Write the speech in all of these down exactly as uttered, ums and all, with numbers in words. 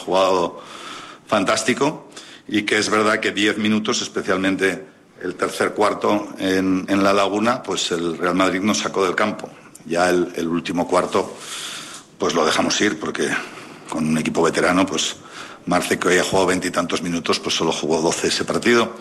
Jugado fantástico y que es verdad que diez minutos, especialmente el tercer cuarto en, en La Laguna, pues el Real Madrid nos sacó del campo. Ya el, el último cuarto pues lo dejamos ir porque con un equipo veterano, pues Marce, que hoy ha jugado veintitantos minutos, pues solo jugó doce ese partido.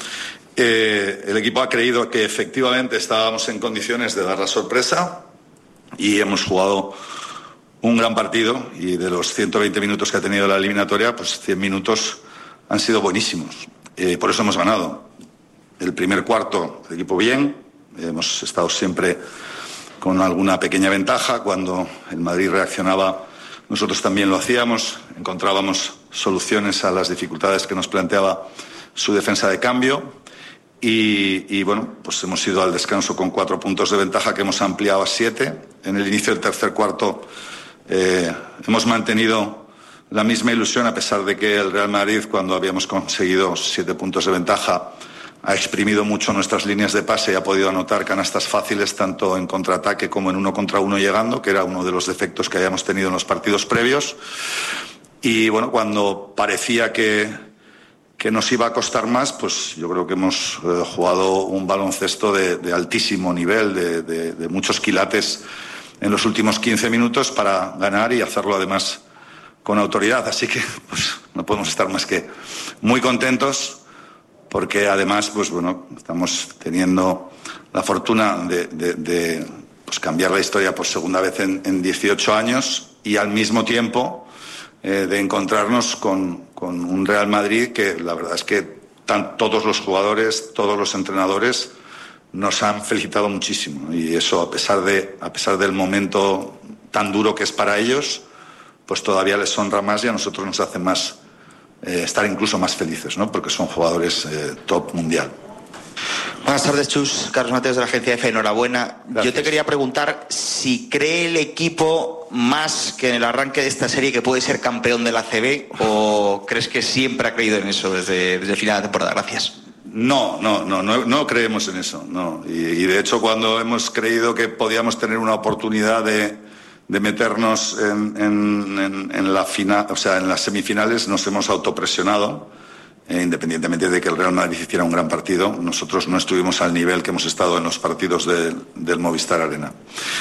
Eh, el equipo ha creído que efectivamente estábamos en condiciones de dar la sorpresa y hemos jugado un gran partido, y de los ciento veinte minutos que ha tenido la eliminatoria, pues cien minutos han sido buenísimos. Eh, por eso hemos ganado. El primer cuarto, el equipo bien, hemos estado siempre con alguna pequeña ventaja. Cuando el Madrid reaccionaba, nosotros también lo hacíamos, encontrábamos soluciones a las dificultades que nos planteaba su defensa de cambio y, y bueno, pues hemos ido al descanso con cuatro puntos de ventaja que hemos ampliado a siete. En el inicio del tercer cuarto eh, hemos mantenido la misma ilusión, a pesar de que el Real Madrid, cuando habíamos conseguido siete puntos de ventaja, ha exprimido mucho nuestras líneas de pase y ha podido anotar canastas fáciles tanto en contraataque como en uno contra uno llegando, que era uno de los defectos que habíamos tenido en los partidos previos. Y bueno, cuando parecía que, que nos iba a costar más, pues yo creo que hemos eh, jugado un baloncesto de, de altísimo nivel, de, de, de muchos quilates en los últimos quince minutos para ganar y hacerlo además con autoridad. Así que pues no podemos estar más que muy contentos, porque además, pues bueno, estamos teniendo la fortuna de, de, de pues cambiar la historia por segunda vez en, en dieciocho años y al mismo tiempo eh, de encontrarnos con, con un Real Madrid que la verdad es que tan, todos los jugadores, todos los entrenadores nos han felicitado muchísimo, y eso a pesar de a pesar del momento tan duro que es para ellos, pues todavía les honra más y a nosotros nos hace más Eh, estar incluso más felices, ¿no? Porque son jugadores eh, top mundial. Buenas tardes, Chus. Carlos Mateos, de la agencia F. Enhorabuena. Gracias. Yo te quería preguntar si cree el equipo más que en el arranque de esta serie que puede ser campeón de la A C B, o crees que siempre ha creído en eso desde, desde el final de la temporada. Gracias. No, no, no, no, no creemos en eso, no. Y, y de hecho, cuando hemos creído que podíamos tener una oportunidad de de meternos en, en, en, en la final, o sea, en las semifinales, nos hemos autopresionado, eh, independientemente de que el Real Madrid hiciera un gran partido. Nosotros no estuvimos al nivel que hemos estado en los partidos de, del Movistar Arena.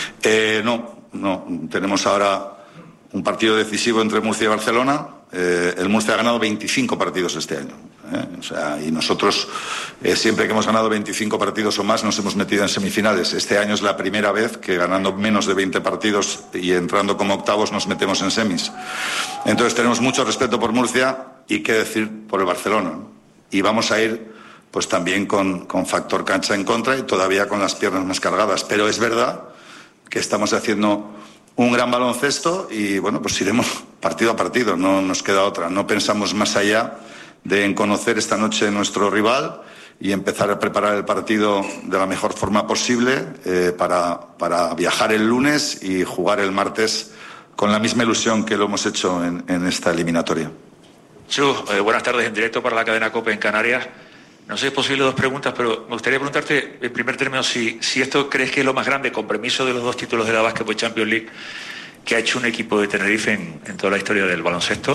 Eh, no, no, tenemos ahora un partido decisivo entre Murcia y Barcelona. Eh, el Murcia ha ganado veinticinco partidos este año. ¿eh? O sea, y nosotros eh, siempre que hemos ganado veinticinco partidos o más nos hemos metido en semifinales. Este año es la primera vez que ganando menos de veinte partidos y entrando como octavos nos metemos en semis. Entonces tenemos mucho respeto por Murcia y qué decir por el Barcelona, ¿no? Y vamos a ir pues también con, con factor cancha en contra y todavía con las piernas más cargadas. Pero es verdad que estamos haciendo un gran baloncesto y bueno, pues iremos partido a partido, no nos queda otra. No pensamos más allá de en conocer esta noche nuestro rival y empezar a preparar el partido de la mejor forma posible eh, para, para viajar el lunes y jugar el martes con la misma ilusión que lo hemos hecho en, en esta eliminatoria. Chus, eh, buenas tardes, en directo para la cadena COPE en Canarias. No sé si es posible dos preguntas, pero me gustaría preguntarte en primer término si, si esto crees que es lo más grande con permiso de los dos títulos de la Basketball Champions League que ha hecho un equipo de Tenerife en, en toda la historia del baloncesto.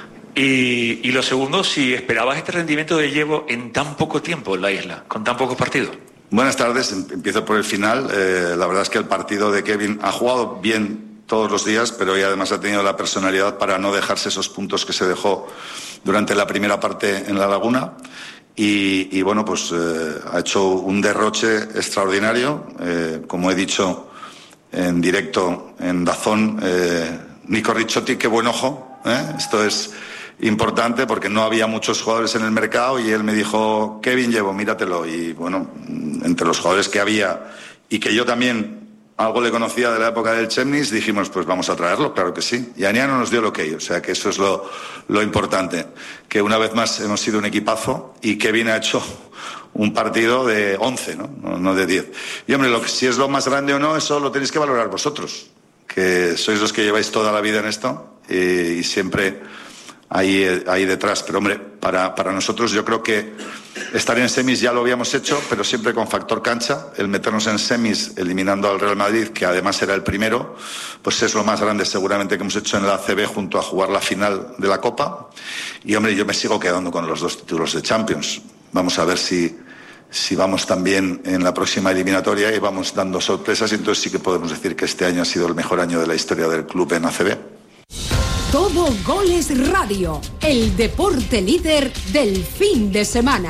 Y, y lo segundo, si esperabas este rendimiento de Llevo en tan poco tiempo en la isla, con tan pocos partidos. Buenas tardes, empiezo por el final. Eh, la verdad es que el partido de Kevin ha jugado bien todos los días, pero hoy además ha tenido la personalidad para no dejarse esos puntos que se dejó durante la primera parte en La Laguna. Y, y bueno, pues eh, ha hecho un derroche extraordinario. Eh, como he dicho en directo en Dazón, eh, Nico Ricciotti, qué buen ojo. ¿eh? Esto es importante porque no había muchos jugadores en el mercado y él me dijo, Kevin, Llevo, míratelo. Y bueno, entre los jugadores que había y que yo también algo le conocía de la época del Chemnitz, dijimos, pues vamos a traerlo, claro que sí. Y Aniano nos dio lo que hay, o sea que eso es lo, lo importante, que una vez más hemos sido un equipazo y Kevin ha hecho un partido de once, ¿no? No, no de diez. Y hombre, lo que, si es lo más grande o no, eso lo tenéis que valorar vosotros, que sois los que lleváis toda la vida en esto y, y siempre ahí, ahí detrás. Pero hombre, para, para nosotros yo creo que estar en semis ya lo habíamos hecho, pero siempre con factor cancha. El meternos en semis eliminando al Real Madrid, que además era el primero, pues es lo más grande seguramente que hemos hecho en la A C B junto a jugar la final de la Copa. Y hombre, yo me sigo quedando con los dos títulos de Champions. Vamos a ver si, si vamos también en la próxima eliminatoria y vamos dando sorpresas, y entonces sí que podemos decir que este año ha sido el mejor año de la historia del club en A C B. Todo Goles Radio, el deporte líder del fin de semana.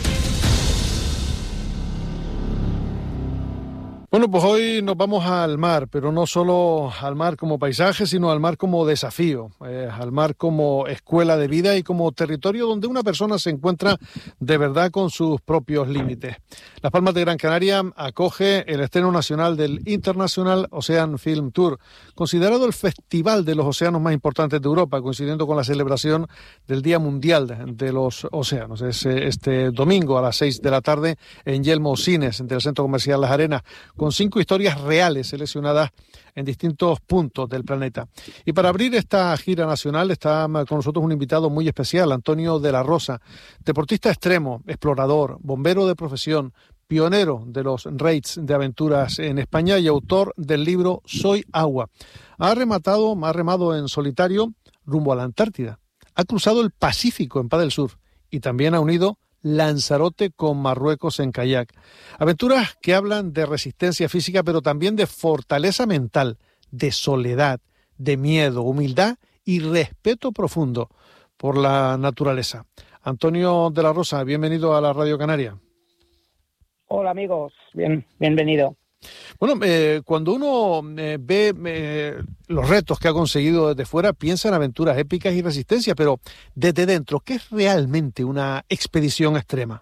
Bueno, pues hoy nos vamos al mar, pero no solo al mar como paisaje, sino al mar como desafío, eh, al mar como escuela de vida y como territorio donde una persona se encuentra de verdad con sus propios límites. Las Palmas de Gran Canaria acoge el estreno nacional del International Ocean Film Tour, considerado el festival de los océanos más importantes de Europa, coincidiendo con la celebración del Día Mundial de los Océanos. Es este domingo a las seis de la tarde en Yelmo Cines, del Centro Comercial Las Arenas, con cinco historias reales seleccionadas en distintos puntos del planeta. Y para abrir esta gira nacional está con nosotros un invitado muy especial, Antonio de la Rosa, deportista extremo, explorador, bombero de profesión, pionero de los raids de aventuras en España y autor del libro Soy Agua. Ha rematado, ha remado en solitario rumbo a la Antártida, ha cruzado el Pacífico en paddle surf y también ha unido Lanzarote con Marruecos en kayak. Aventuras que hablan de resistencia física, pero también de fortaleza mental, de soledad, de miedo, humildad y respeto profundo por la naturaleza. Antonio de la Rosa, bienvenido a la Radio Canaria. Hola amigos, bien, bienvenido. Bueno, eh, cuando uno eh, ve eh, los retos que ha conseguido desde fuera, piensa en aventuras épicas y resistencia, pero desde dentro, ¿qué es realmente una expedición extrema?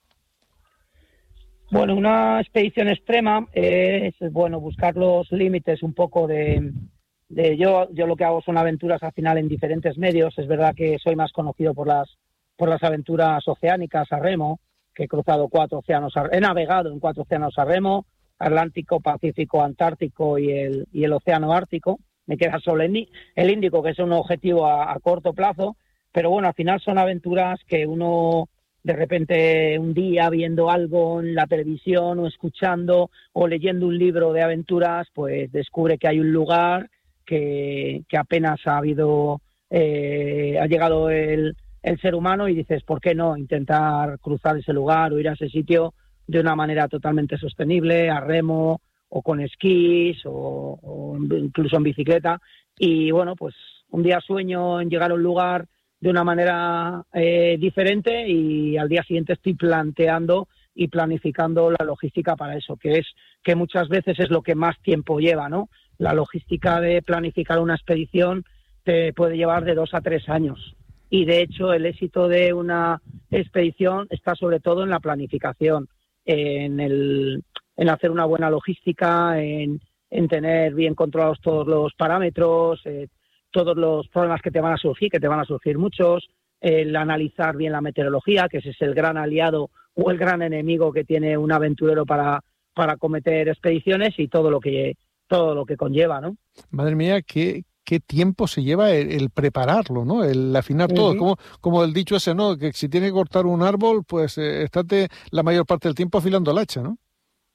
Bueno, una expedición extrema es, bueno, buscar los límites un poco de... de yo, yo lo que hago son aventuras al final en diferentes medios. Es verdad que soy más conocido por las, por las aventuras oceánicas a remo, que he cruzado cuatro océanos, a, he navegado en cuatro océanos a remo, Atlántico, Pacífico, Antártico y el, y el Océano Ártico. Me queda solo el, el Índico, que es un objetivo a, a corto plazo, pero bueno, al final son aventuras que uno de repente un día viendo algo en la televisión o escuchando o leyendo un libro de aventuras, pues descubre que hay un lugar que, que apenas ha habido, eh, ha llegado el, el ser humano y dices, ¿por qué no intentar cruzar ese lugar o ir a ese sitio de una manera totalmente sostenible, a remo o con esquís o, o incluso en bicicleta? Y bueno, pues un día sueño en llegar a un lugar de una manera eh, diferente y al día siguiente estoy planteando y planificando la logística para eso, que es que muchas veces es lo que más tiempo lleva, ¿no? La logística de planificar una expedición te puede llevar de dos a tres años. Y de hecho el éxito de una expedición está sobre todo en la planificación, en el en hacer una buena logística, en, en tener bien controlados todos los parámetros, eh, todos los problemas que te van a surgir, que te van a surgir muchos, el analizar bien la meteorología, que ese es el gran aliado o el gran enemigo que tiene un aventurero para, para cometer expediciones y todo lo que todo lo que conlleva, ¿no? Madre mía, qué qué tiempo se lleva el, el prepararlo, ¿no? El afinar todo, uh-huh. como, como el dicho ese, ¿no? Que si tienes que cortar un árbol, pues eh, estate la mayor parte del tiempo afilando el hacha, ¿no?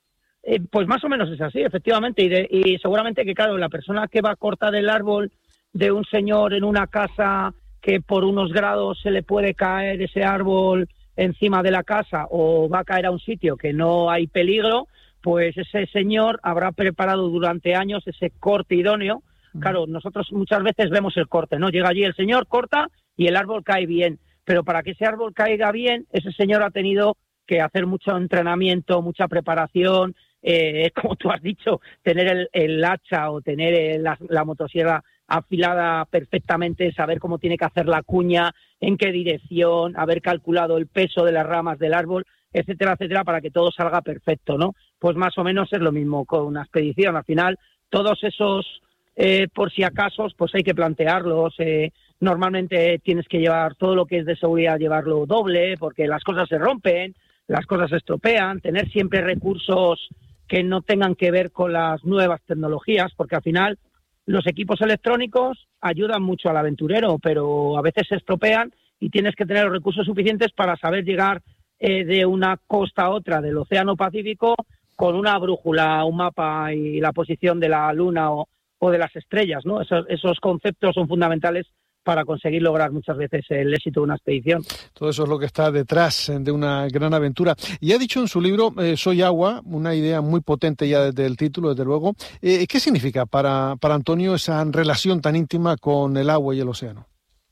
Eh, pues más o menos es así, efectivamente, y, de, y seguramente que, claro, la persona que va a cortar el árbol de un señor en una casa que por unos grados se le puede caer ese árbol encima de la casa o va a caer a un sitio que no hay peligro, pues ese señor habrá preparado durante años ese corte idóneo. Claro, nosotros muchas veces vemos el corte, ¿no? Llega allí el señor, corta y el árbol cae bien. Pero para que ese árbol caiga bien, ese señor ha tenido que hacer mucho entrenamiento, mucha preparación, eh, como tú has dicho, tener el, el hacha o tener el, la, la motosierra afilada perfectamente, saber cómo tiene que hacer la cuña, en qué dirección, haber calculado el peso de las ramas del árbol, etcétera, etcétera, para que todo salga perfecto, ¿no? Pues más o menos es lo mismo con una expedición. Al final, todos esos... Eh, por si acaso, pues hay que plantearlos. Eh, normalmente tienes que llevar todo lo que es de seguridad, llevarlo doble, porque las cosas se rompen, las cosas se estropean, tener siempre recursos que no tengan que ver con las nuevas tecnologías, porque al final los equipos electrónicos ayudan mucho al aventurero, pero a veces se estropean y tienes que tener los recursos suficientes para saber llegar eh, de una costa a otra del Océano Pacífico con una brújula, un mapa y la posición de la luna o, o de las estrellas, ¿no? Esos, esos conceptos son fundamentales para conseguir lograr muchas veces el éxito de una expedición. Todo eso es lo que está detrás de una gran aventura. Y ha dicho en su libro, eh, Soy agua, una idea muy potente ya desde el título, desde luego. Eh, ¿Qué significa para, para Antonio esa relación tan íntima con el agua y el océano?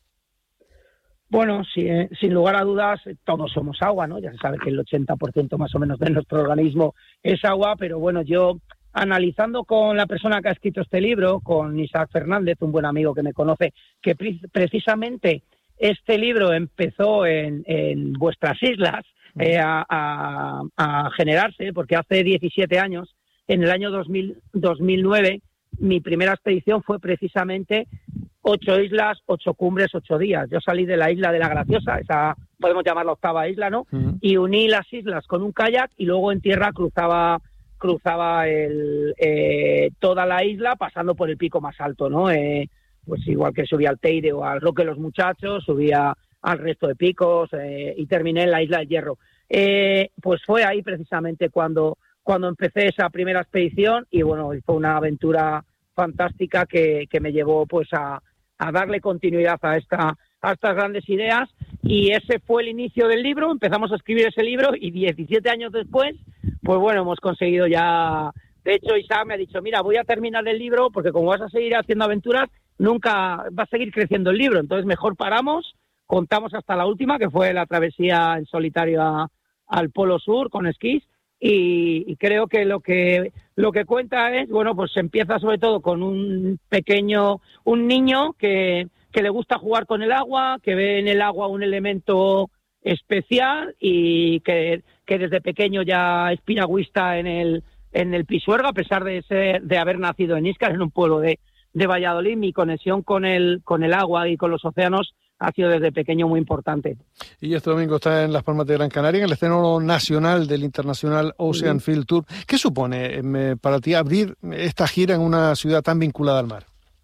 Bueno, sí, eh, sin lugar a dudas, todos somos agua, ¿no? Ya se sabe que el ochenta por ciento más o menos de nuestro organismo es agua, pero bueno, yo analizando con la persona que ha escrito este libro, con Isaac Fernández, un buen amigo que me conoce, que pre- precisamente este libro empezó en, en vuestras islas eh, a, a, a generarse, porque hace diecisiete años, en el año dos mil, dos mil nueve, mi primera expedición fue precisamente ocho islas, ocho cumbres, ocho días. Yo salí de la isla de la Graciosa, esa podemos llamar la octava isla, ¿no? Uh-huh. Y uní las islas con un kayak y luego en tierra cruzaba cruzaba el, eh, toda la isla pasando por el pico más alto, ¿no? Eh, pues igual que subía al Teide o al Roque de los Muchachos, subía al resto de picos eh, y terminé en la Isla de Hierro. Eh, pues fue ahí precisamente cuando, cuando empecé esa primera expedición y bueno, fue una aventura fantástica que, que me llevó pues a, a darle continuidad a esta a estas grandes ideas y ese fue el inicio del libro. Empezamos a escribir ese libro y diecisiete años después, pues bueno, hemos conseguido ya... De hecho, Isaac me ha dicho, mira, voy a terminar el libro porque como vas a seguir haciendo aventuras, nunca va a seguir creciendo el libro. Entonces mejor paramos, contamos hasta la última, que fue la travesía en solitario a, al Polo Sur con esquís y, y creo que lo que lo que cuenta es, bueno, pues empieza sobre todo con un pequeño, un niño que... que le gusta jugar con el agua, que ve en el agua un elemento especial y que, que desde pequeño ya es piragüista en el, en el Pisuerga, a pesar de ser, de haber nacido en Íscar, en un pueblo de, de Valladolid. Mi conexión con el, con el agua y con los océanos ha sido desde pequeño muy importante. Y este domingo está en Las Palmas de Gran Canaria, en el escenario nacional del International Ocean Field Tour. ¿Qué supone eh, para ti abrir esta gira en una ciudad tan vinculada al mar?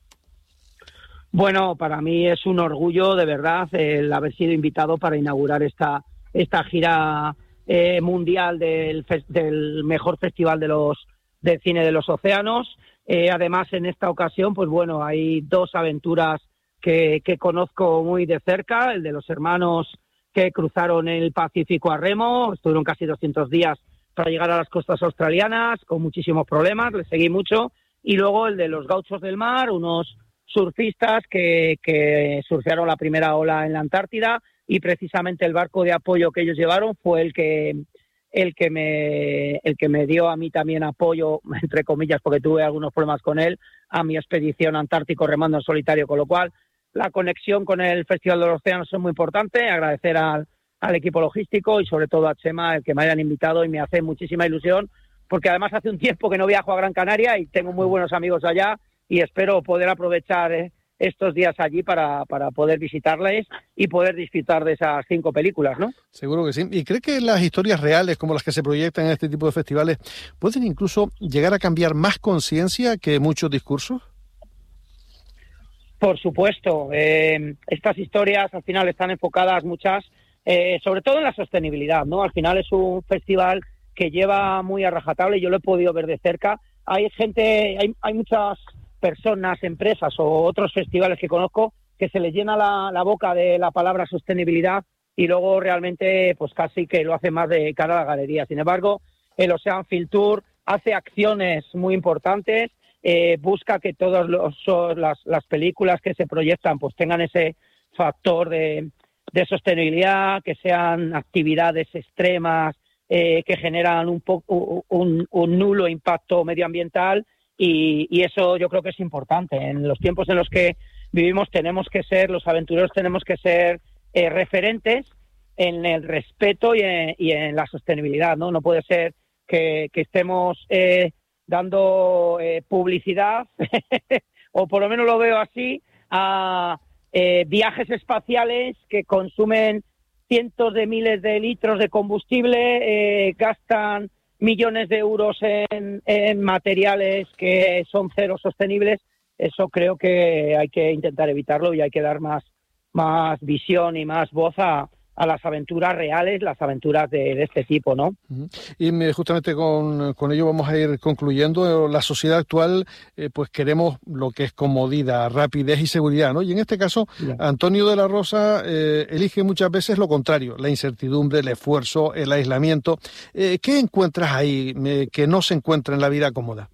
Bueno, para mí es un orgullo, de verdad, el haber sido invitado para inaugurar esta esta gira eh, mundial del, del mejor festival de los del cine de los océanos. Eh, además, en esta ocasión, pues bueno, hay dos aventuras que, que conozco muy de cerca, el de los hermanos que cruzaron el Pacífico a remo, estuvieron casi doscientos días para llegar a las costas australianas, con muchísimos problemas, les seguí mucho, y luego el de los gauchos del mar, unos surfistas que, que surfearon la primera ola en la Antártida y precisamente el barco de apoyo que ellos llevaron fue el que el que me el que me dio a mí también apoyo, entre comillas, porque tuve algunos problemas con él, a mi expedición antártico remando en solitario, con lo cual la conexión con el Festival de los Océanos es muy importante. Agradecer al, al equipo logístico y sobre todo a Chema el que me hayan invitado y me hace muchísima ilusión porque además hace un tiempo que no viajo a Gran Canaria y tengo muy buenos amigos allá y espero poder aprovechar eh, estos días allí para, para poder visitarles y poder disfrutar de esas cinco películas, ¿no? Seguro que sí. ¿Y cree que las historias reales, como las que se proyectan en este tipo de festivales, pueden incluso llegar a cambiar más conciencia que muchos discursos? Por supuesto. Eh, estas historias al final están enfocadas muchas, eh, sobre todo en la sostenibilidad, ¿no? Al final es un festival que lleva muy a rajatabla y yo lo he podido ver de cerca. Hay gente, hay, hay muchas personas, empresas o otros festivales que conozco que se les llena la, la boca de la palabra sostenibilidad y luego realmente pues casi que lo hace más de cara a la galería. Sin embargo, el Ocean Field Tour hace acciones muy importantes, eh, busca que todas las, las películas que se proyectan pues tengan ese factor de, de sostenibilidad, que sean actividades extremas eh, que generan un, poco, un, un nulo impacto medioambiental. Y, y eso yo creo que es importante. En los tiempos en los que vivimos tenemos que ser, los aventureros tenemos que ser eh, referentes en el respeto y en, y en la sostenibilidad, ¿no? No puede ser que, que estemos eh, dando eh, publicidad, o por lo menos lo veo así, a eh, viajes espaciales que consumen cientos de miles de litros de combustible, eh, gastan millones de euros en, en materiales que son cero sostenibles. eso creo que hay que intentar evitarlo y hay que dar más, más visión y más voz a, a las aventuras reales, las aventuras de, de este tipo, ¿no? Y justamente con, con ello vamos a ir concluyendo. La sociedad actual, eh, pues queremos lo que es comodidad, rapidez y seguridad, ¿no? Y en este caso, yeah. Antonio de la Rosa eh, elige muchas veces lo contrario, la incertidumbre, el esfuerzo, el aislamiento. Eh, ¿Qué encuentras ahí eh, que no se encuentra en la vida cómoda?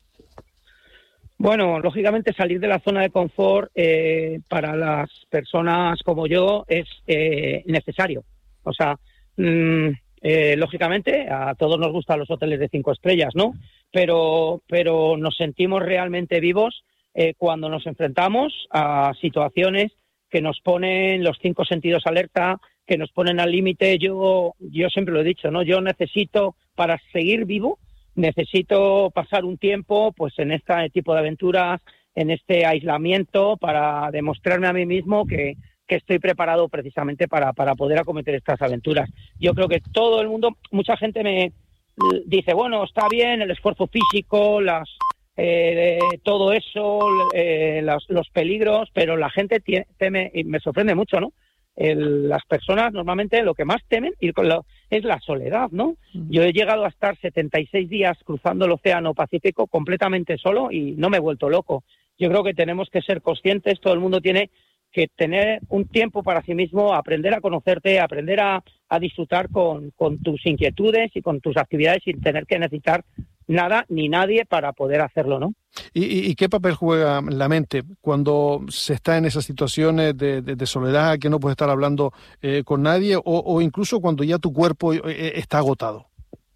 Bueno, lógicamente salir de la zona de confort eh, para las personas como yo es eh, necesario. O sea, mmm, eh, lógicamente a todos nos gustan los hoteles de cinco estrellas, ¿no? Pero, pero nos sentimos realmente vivos eh, cuando nos enfrentamos a situaciones que nos ponen los cinco sentidos alerta, que nos ponen al límite. Yo, yo siempre lo he dicho, ¿no? Yo necesito, para seguir vivo, necesito pasar un tiempo pues en este tipo de aventuras, en este aislamiento, para demostrarme a mí mismo que, que estoy preparado precisamente para, para poder acometer estas aventuras. Yo creo que todo el mundo, mucha gente me dice, bueno, está bien el esfuerzo físico, las eh, todo eso, eh, los, los peligros, pero la gente tiene, teme, y me sorprende mucho, ¿no? El, las personas normalmente lo que más temen ir con lo, es la soledad, ¿no? Yo he llegado a estar setenta y seis días cruzando el Océano Pacífico completamente solo y no me he vuelto loco. Yo creo que tenemos que ser conscientes, todo el mundo tiene que tener un tiempo para sí mismo, aprender a conocerte, aprender a, a disfrutar con, con tus inquietudes y con tus actividades sin tener que necesitar nada ni nadie para poder hacerlo, ¿no? ¿Y, y, y qué papel juega la mente cuando se está en esas situaciones de, de, de soledad, que no puedes estar hablando eh, con nadie, o, o incluso cuando ya tu cuerpo eh, está agotado?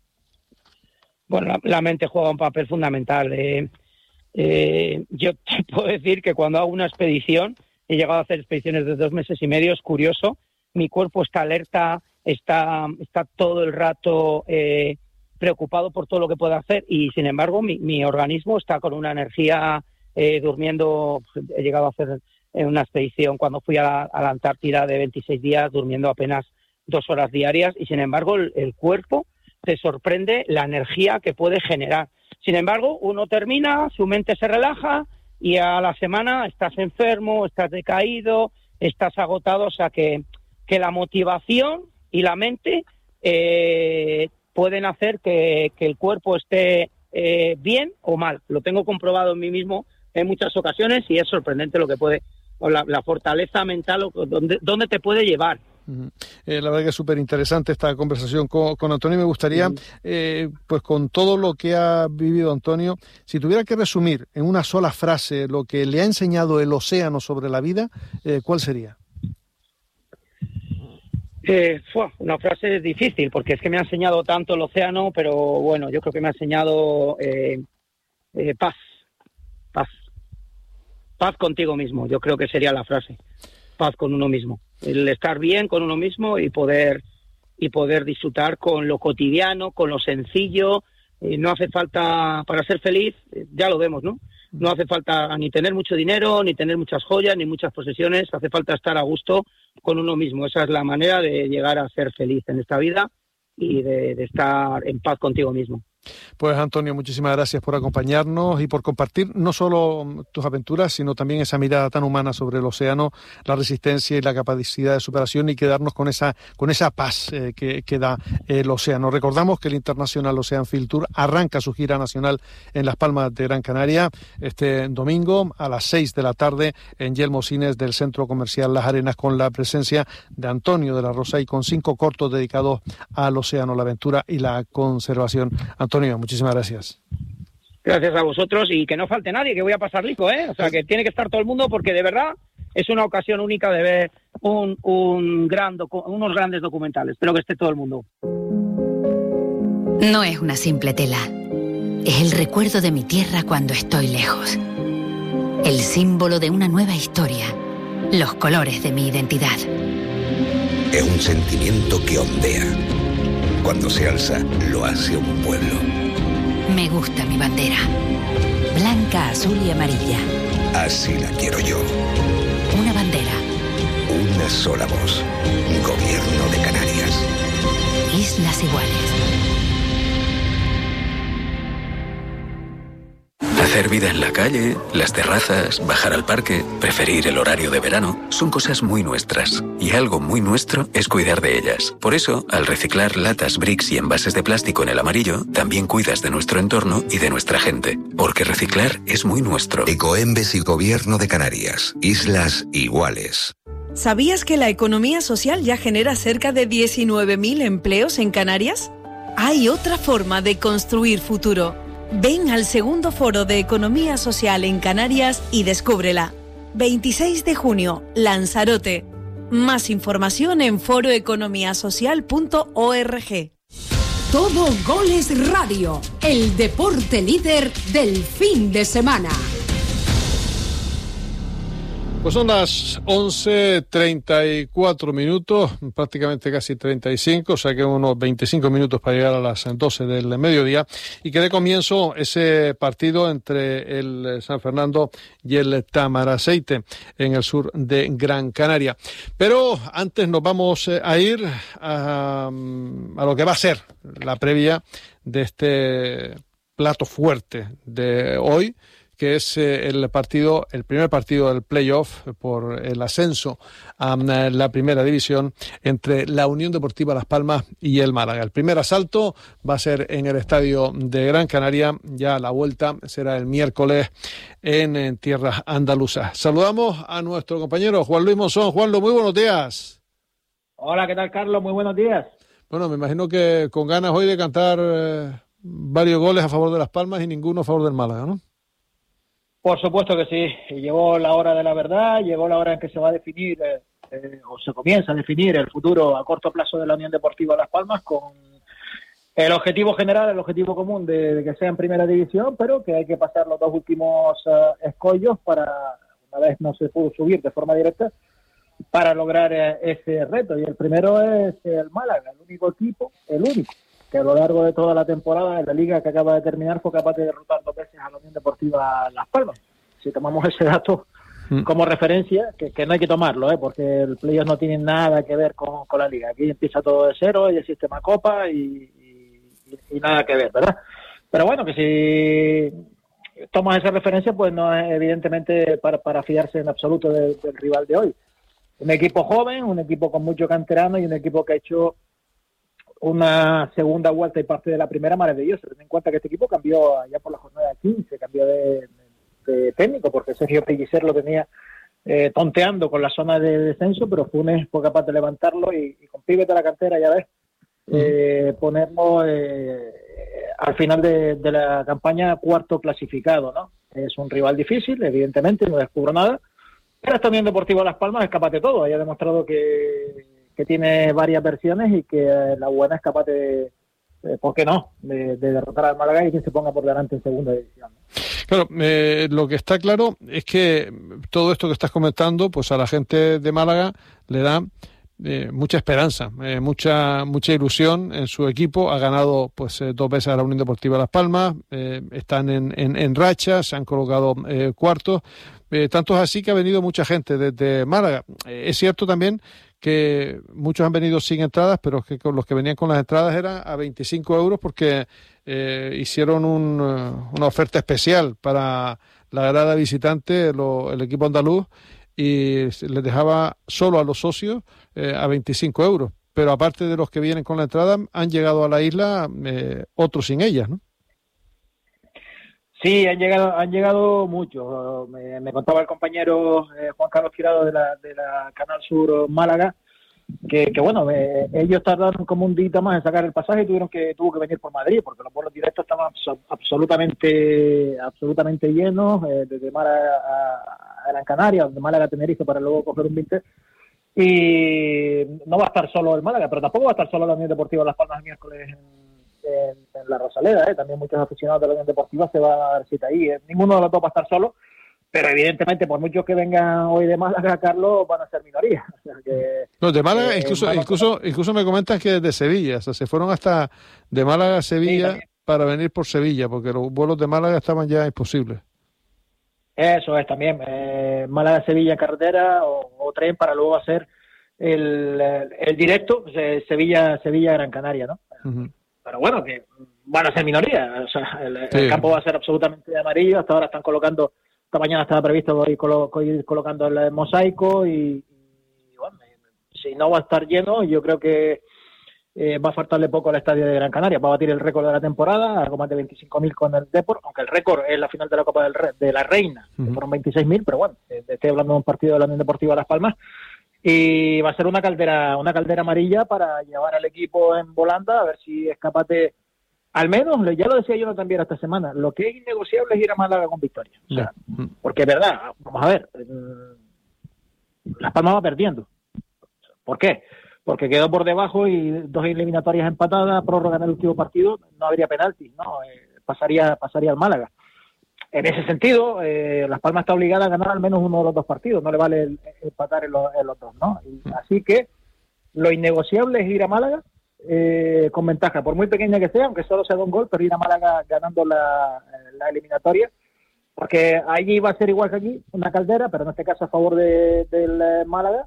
Bueno, la, la mente juega un papel fundamental. Eh, eh, yo te puedo decir que cuando hago una expedición, he llegado a hacer expediciones de dos meses y medio, es curioso, mi cuerpo está alerta, está, está todo el rato eh, preocupado por todo lo que pueda hacer y, sin embargo, mi, mi organismo está con una energía eh, durmiendo. He llegado a hacer una expedición cuando fui a la, a la Antártida de veintiséis días, durmiendo apenas dos horas diarias y, sin embargo, el, el cuerpo te sorprende la energía que puede generar. Sin embargo, uno termina, su mente se relaja y a la semana estás enfermo, estás decaído, estás agotado, o sea que, que la motivación y la mente eh, pueden hacer que, que el cuerpo esté eh, bien o mal. Lo tengo comprobado en mí mismo en muchas ocasiones y es sorprendente lo que puede, o la, la fortaleza mental, o dónde, dónde te puede llevar. Uh-huh. Eh, la verdad que es súper interesante esta conversación con, con Antonio. Me gustaría, uh-huh. eh, pues con todo lo que ha vivido Antonio, si tuviera que resumir en una sola frase lo que le ha enseñado el océano sobre la vida, eh, ¿cuál sería? Eh, fue una frase difícil porque es que me ha enseñado tanto el océano, pero bueno, yo creo que me ha enseñado eh, eh, paz, paz, paz contigo mismo. Yo creo que sería la frase, paz con uno mismo. El estar bien con uno mismo y poder y poder disfrutar con lo cotidiano, con lo sencillo. Eh, no hace falta, para ser feliz, eh, ya lo vemos, ¿no? No hace falta ni tener mucho dinero, ni tener muchas joyas, ni muchas posesiones. Hace falta estar a gusto con uno mismo. Esa es la manera de llegar a ser feliz en esta vida y de, de estar en paz contigo mismo. Pues Antonio, muchísimas gracias por acompañarnos y por compartir no solo tus aventuras, sino también esa mirada tan humana sobre el océano, la resistencia y la capacidad de superación, y quedarnos con esa con esa paz eh, que, que da el océano. Recordamos que el International Ocean Field Tour arranca su gira nacional en Las Palmas de Gran Canaria este domingo a las seis de la tarde en Yelmo Cines del Centro Comercial Las Arenas, con la presencia de Antonio de la Rosa y con cinco cortos dedicados al océano, la aventura y la conservación. Antonio, muchísimas gracias. Gracias a vosotros y que no falte nadie, que voy a pasar rico, ¿eh? O sea, que tiene que estar todo el mundo porque de verdad es una ocasión única de ver un, un gran docu- unos grandes documentales. Espero que esté todo el mundo. No es una simple tela. Es el recuerdo de mi tierra cuando estoy lejos. El símbolo de una nueva historia. Los colores de mi identidad. Es un sentimiento que ondea. Cuando se alza, lo hace un pueblo. Me gusta mi bandera. Blanca, azul y amarilla. Así la quiero yo. Una bandera. Una sola voz. Gobierno de Canarias. Islas Iguales. Hacer vida en la calle, las terrazas, bajar al parque, preferir el horario de verano, son cosas muy nuestras. Y algo muy nuestro es cuidar de ellas. Por eso, al reciclar latas, bricks y envases de plástico en el amarillo, también cuidas de nuestro entorno y de nuestra gente. Porque reciclar es muy nuestro. Ecoembes y Gobierno de Canarias. Islas iguales. ¿Sabías que la economía social ya genera cerca de diecinueve mil empleos en Canarias? Hay otra forma de construir futuro. Ven al segundo foro de Economía Social en Canarias y descúbrela. veintiséis de junio, Lanzarote. Más información en foro economía social punto org. Todo Goles Radio, el deporte líder del fin de semana. Pues son las once treinta y cuatro minutos, prácticamente casi treinta y cinco, o sea que unos veinticinco minutos para llegar a las doce del mediodía, y que dé comienzo ese partido entre el San Fernando y el Tamaraceite en el sur de Gran Canaria. Pero antes nos vamos a ir a, a lo que va a ser la previa de este plato fuerte de hoy, que es el partido, el primer partido del playoff por el ascenso a la primera división entre la Unión Deportiva Las Palmas y el Málaga. El primer asalto va a ser en el estadio de Gran Canaria, ya la vuelta será el miércoles en, en tierras andaluzas. Saludamos a nuestro compañero Juan Luis Monzón. Juanlo, muy buenos días. Hola, ¿qué tal, Carlos? Muy buenos días. Bueno, me imagino que con ganas hoy de cantar eh, varios goles a favor de Las Palmas y ninguno a favor del Málaga, ¿no? Por supuesto que sí. Llegó la hora de la verdad, llegó la hora en que se va a definir, eh, eh, o se comienza a definir el futuro a corto plazo de la Unión Deportiva Las Palmas, con el objetivo general, el objetivo común de, de que sea en primera división, pero que hay que pasar los dos últimos uh, escollos para, una vez no se pudo subir de forma directa, para lograr eh, ese reto. Y el primero es el Málaga, el único equipo, el único, que a lo largo de toda la temporada de la liga que acaba de terminar fue capaz de derrotar dos veces a la Unión Deportiva Las Palmas. Si tomamos ese dato mm. como referencia, que, que no hay que tomarlo, ¿eh? Porque el playoff no tiene nada que ver con, con la liga. Aquí empieza todo de cero, y el sistema Copa y, y, y nada que ver, ¿verdad? Pero bueno, que si tomas esa referencia, pues no es evidentemente para, para fiarse en absoluto de, del rival de hoy. Un equipo joven, un equipo con mucho canterano y un equipo que ha hecho una segunda vuelta y parte de la primera maravillosa. Ten en cuenta que este equipo cambió allá por la jornada quince, cambió de, de técnico, porque Sergio Pellicer lo tenía eh, tonteando con la zona de descenso, pero Funes fue capaz de levantarlo y, y con pibes de la cantera, ya ves, eh, ponerlo eh, al final de, de la campaña cuarto clasificado, ¿no? Es un rival difícil, evidentemente, no descubro nada, pero esta Unión Deportiva Las Palmas es capaz de todo, haya demostrado que que tiene varias versiones y que eh, la buena es capaz de, de ¿por qué no?, de, de derrotar al Málaga y que se ponga por delante en segunda división. Claro, eh, lo que está claro es que todo esto que estás comentando, pues a la gente de Málaga le da eh, mucha esperanza, eh, mucha mucha ilusión en su equipo. Ha ganado pues eh, dos veces a la Unión Deportiva Las Palmas, eh, están en, en, en racha, se han colocado eh, cuartos, eh, tanto es así que ha venido mucha gente desde Málaga. Eh, es cierto también que muchos han venido sin entradas, pero que con los que venían con las entradas eran a veinticinco euros porque eh, hicieron un, una oferta especial para la grada visitante, lo, el equipo andaluz, y les dejaba solo a los socios eh, a veinticinco euros. Pero aparte de los que vienen con la entrada, han llegado a la isla eh, otros sin ellas, ¿no? Sí, han llegado, han llegado muchos. Me, me contaba el compañero eh, Juan Carlos Tirado de la, de la Canal Sur Málaga, que, que bueno, eh, ellos tardaron como un día más en sacar el pasaje y tuvieron que tuvo que venir por Madrid, porque los vuelos directos estaban abs- absolutamente absolutamente llenos, eh, desde Málaga a, a Gran Canaria, de Málaga a Tenerife, para luego coger un veinte. Y no va a estar solo el Málaga, pero tampoco va a estar solo la Unión Deportiva Las Palmas el miércoles en, En, en la Rosaleda, ¿eh? También muchos aficionados de la Unión Deportiva se van a dar cita ahí. ¿eh? Ninguno de los dos va a estar solo, pero evidentemente por muchos que vengan hoy de Málaga, Carlos, van a ser minoría. O sea que, no, de Málaga, eh, incluso, a... incluso, incluso me comentan que desde Sevilla, o sea, se fueron hasta de Málaga a Sevilla sí, para venir por Sevilla, porque los vuelos de Málaga estaban ya imposibles. Eso es también, eh, Málaga-Sevilla en carretera o, o tren para luego hacer el, el, el directo, Sevilla, Sevilla-Gran Canaria, ¿no? Uh-huh. Pero bueno, que van a ser minoría. O sea, el, sí. el campo va a ser absolutamente amarillo. Hasta ahora están colocando, esta mañana estaba previsto ir, colo, ir colocando el mosaico y, y bueno, si no va a estar lleno, yo creo que eh, va a faltarle poco al estadio de Gran Canaria. Va a batir el récord de la temporada, algo más de veinticinco mil con el Depor, aunque el récord es la final de la Copa del Re, de la Reina, uh-huh. que fueron veintiséis mil, pero bueno, eh, estoy hablando de un partido de la Unión Deportiva Las Palmas. Y va a ser una caldera una caldera amarilla para llevar al equipo en volanda, a ver si es capaz de, al menos, ya lo decía yo también esta semana, lo que es innegociable es ir a Málaga con victoria. O sea, yeah. Porque es verdad, vamos a ver, Las Palmas va perdiendo. ¿Por qué? Porque quedó por debajo y dos eliminatorias empatadas, prórroga en el último partido, no habría penalti, ¿no? Eh, pasaría, pasaría al Málaga. En ese sentido, eh, Las Palmas está obligada a ganar al menos uno de los dos partidos, no le vale el, el empatar en los, en los dos, ¿no? Y, así que lo innegociable es ir a Málaga eh, con ventaja, por muy pequeña que sea, aunque solo sea de un gol, pero ir a Málaga ganando la, la eliminatoria, porque allí va a ser igual que aquí, una caldera, pero en este caso a favor de, del Málaga.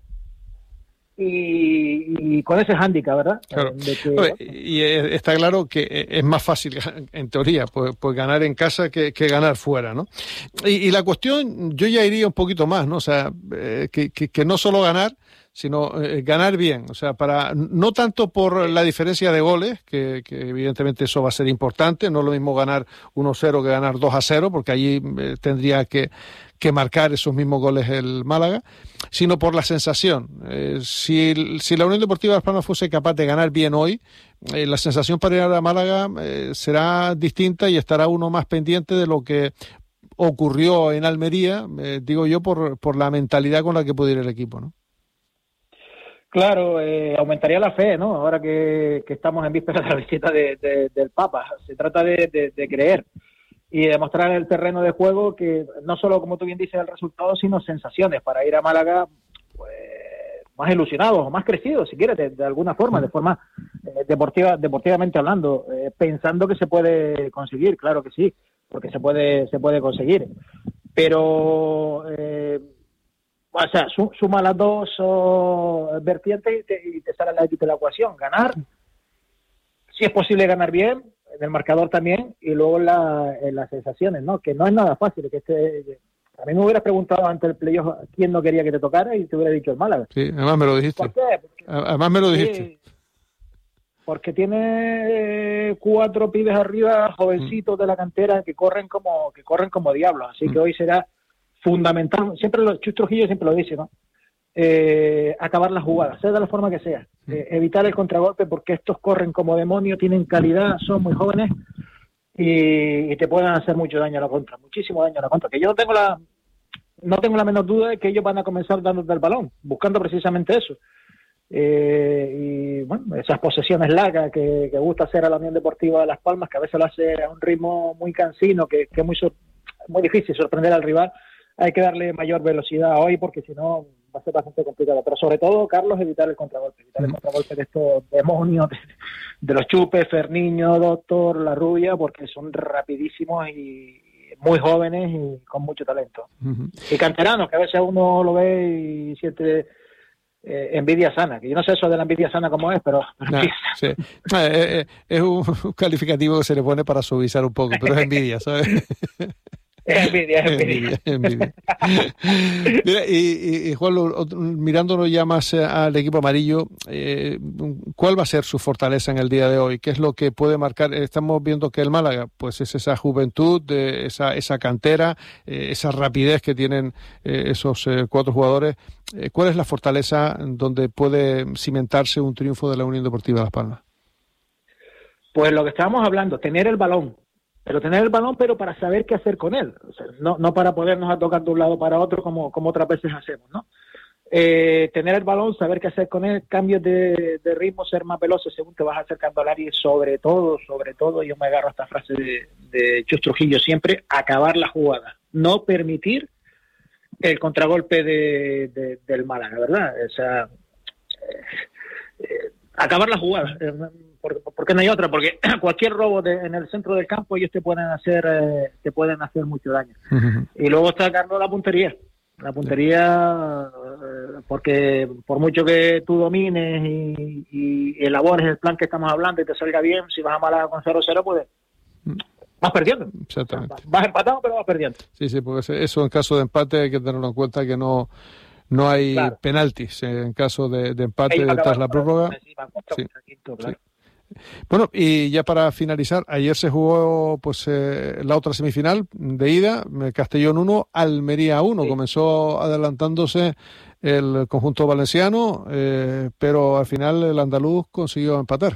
Y, y con ese hándicap, ¿verdad? Claro. De que, Oye, y está claro que es más fácil, en teoría, pues, pues ganar en casa que, que ganar fuera, ¿no? Y, y la cuestión, yo ya iría un poquito más, ¿no? O sea, eh, que, que, que no solo ganar, sino eh, ganar bien, o sea, para no tanto por la diferencia de goles, que, que evidentemente eso va a ser importante, no es lo mismo ganar uno cero que ganar dos a cero, porque allí eh, tendría que, que marcar esos mismos goles el Málaga, sino por la sensación. Eh, si, si la Unión Deportiva Las Palmas fuese capaz de ganar bien hoy, eh, la sensación para ir a Málaga eh, será distinta y estará uno más pendiente de lo que ocurrió en Almería, eh, digo yo, por, por la mentalidad con la que puede ir el equipo, ¿no? Claro, eh, aumentaría la fe, ¿no? Ahora que, que estamos en vísperas de la visita de, de, del Papa. Se trata de, de, de creer y demostrar el terreno de juego que no solo, como tú bien dices, el resultado, sino sensaciones para ir a Málaga pues, más ilusionados o más crecidos, si quieres, de, de alguna forma, de forma eh, deportiva, deportivamente hablando, eh, pensando que se puede conseguir, claro que sí, porque se puede, se puede conseguir. Pero... Eh, O sea, suma las dos oh, vertientes y te, y te sale la, de la ecuación. Ganar, si es posible ganar bien, en el marcador también, y luego la, en las sensaciones, ¿no? Que no es nada fácil. Que este, a mí me hubieras preguntado ante el playoff quién no quería que te tocara y te hubiera dicho el Málaga. Sí, además me lo dijiste. ¿Por qué? Porque, además me lo dijiste. Sí, porque tiene cuatro pibes arriba, jovencitos mm. de la cantera, que corren como que corren como diablos. Así mm. que hoy será fundamental, siempre lo, Chus Trujillo siempre lo dice, ¿no? Eh, acabar la jugada, sea de la forma que sea, eh, evitar el contragolpe porque estos corren como demonios, tienen calidad, son muy jóvenes y, y te pueden hacer mucho daño a la contra, muchísimo daño a la contra, que yo no tengo la no tengo la menor duda de que ellos van a comenzar dándote el balón, buscando precisamente eso. Eh, y bueno, esas posesiones largas que, que gusta hacer a la Unión Deportiva de Las Palmas, que a veces lo hace a un ritmo muy cansino, que, que es muy, muy difícil sorprender al rival. Hay que darle mayor velocidad hoy porque si no va a ser bastante complicado. Pero sobre todo, Carlos, evitar el contragolpe. Evitar el contragolpe de estos demonios, de, de los Chupes, Ferniño, Doctor, La Rubia, porque son rapidísimos y muy jóvenes y con mucho talento. Uh-huh. Y canteranos, que a veces uno lo ve y siente eh, envidia sana. Que yo no sé eso de la envidia sana cómo es, pero... No, sí. no, es, es un calificativo que se le pone para suavizar un poco, pero es envidia, ¿sabes? Es envidia, es envidia. envidia, envidia. Mira, y, y, y Juan, mirándonos ya más al equipo amarillo, eh, ¿cuál va a ser su fortaleza en el día de hoy? ¿Qué es lo que puede marcar? Estamos viendo que el Málaga, pues es esa juventud, de esa, esa cantera, eh, esa rapidez que tienen eh, esos eh, cuatro jugadores. Eh, ¿Cuál es la fortaleza donde puede cimentarse un triunfo de la Unión Deportiva Las Palmas? Pues lo que estábamos hablando, tener el balón. Pero tener el balón, pero para saber qué hacer con él. O sea, no, no para podernos a tocar de un lado para otro como, como otras veces hacemos, ¿no? Eh, tener el balón, saber qué hacer con él, cambios de, de ritmo, ser más veloces según te vas acercando al área y sobre todo, sobre todo, yo me agarro a esta frase de, de Chus Trujillo siempre, acabar la jugada. No permitir el contragolpe de, de, del Málaga, ¿verdad? O sea, eh, eh, acabar la jugada. Eh, ¿Por qué no hay otra? Porque cualquier robo de, en el centro del campo ellos te pueden hacer eh, te pueden hacer mucho daño. Uh-huh. Y luego está, Carlos, la puntería. La puntería, eh, porque por mucho que tú domines y, y elabores el plan que estamos hablando y te salga bien, si vas a Málaga con cero cero, pues vas perdiendo. Exactamente. Vas empatado, pero vas perdiendo. Sí, sí, porque eso en caso de empate hay que tenerlo en cuenta, que no no hay claro. penaltis en caso de, de empate tras la prórroga. Sí. Sí. Bueno, y ya para finalizar, ayer se jugó pues eh, la otra semifinal de ida, Castellón uno, Almería uno. Sí. Comenzó adelantándose el conjunto valenciano, eh, pero al final el andaluz consiguió empatar.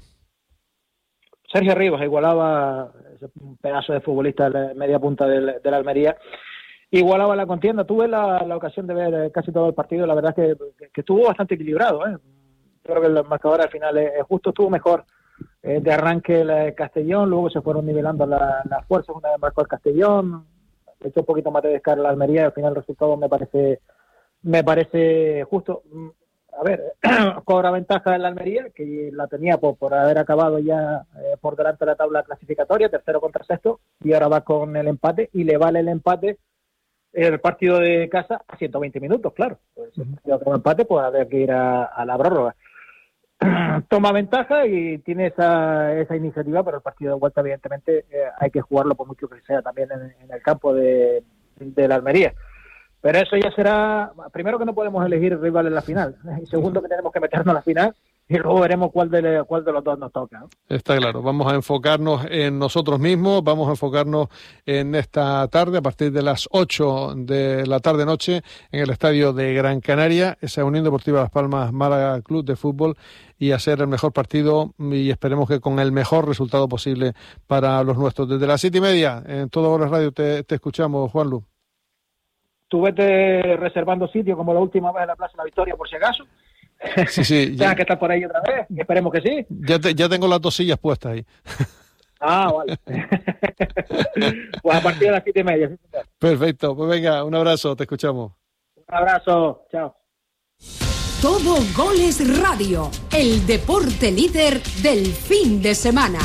Sergio Rivas igualaba, un pedazo de futbolista de media punta del, de la Almería, igualaba la contienda. Tuve la, la ocasión de ver casi todo el partido, la verdad es que, que estuvo bastante equilibrado. ¿eh? Creo que el marcador al final es justo, estuvo mejor eh, de arranque el Castellón, luego se fueron nivelando la, las fuerzas, una vez marcó el Castellón, echó un poquito más de descarga la Almería, y al final el resultado me parece, me parece justo. A ver, cobra ventaja en la Almería, que la tenía por, por haber acabado ya eh, por delante de la tabla clasificatoria, tercero contra sexto, y ahora va con el empate, y le vale el empate el partido de casa a ciento veinte minutos, claro. Pues, si uh-huh. con empate, pues habrá que ir a, a la prórroga. Toma ventaja y tiene esa, esa iniciativa, pero el partido de vuelta, evidentemente, eh, hay que jugarlo por mucho que sea también en, en el campo de, de la Almería. Pero eso ya será, primero que no podemos elegir rival en la final, y segundo que tenemos que meternos a la final, y luego veremos cuál de, cuál de los dos nos toca, ¿no? Está claro, vamos a enfocarnos en nosotros mismos, vamos a enfocarnos en esta tarde, a partir de las ocho de la tarde-noche, en el estadio de Gran Canaria, esa Unión Deportiva Las Palmas Málaga Club de Fútbol, y hacer el mejor partido, y esperemos que con el mejor resultado posible para los nuestros. Desde las siete y media, en Todo Goles Radio, te, te escuchamos, Juanlu. Tú vete reservando sitio como la última vez en la Plaza de la Victoria, por si acaso. Sí, sí. Tenga que estar por ahí otra vez, y esperemos que sí. Ya, te, ya tengo las dos sillas puestas ahí. Ah, vale. Pues a partir de las siete y media. Perfecto, pues venga, un abrazo, te escuchamos. Un abrazo, chao. Todo Goles Radio, el deporte líder del fin de semana.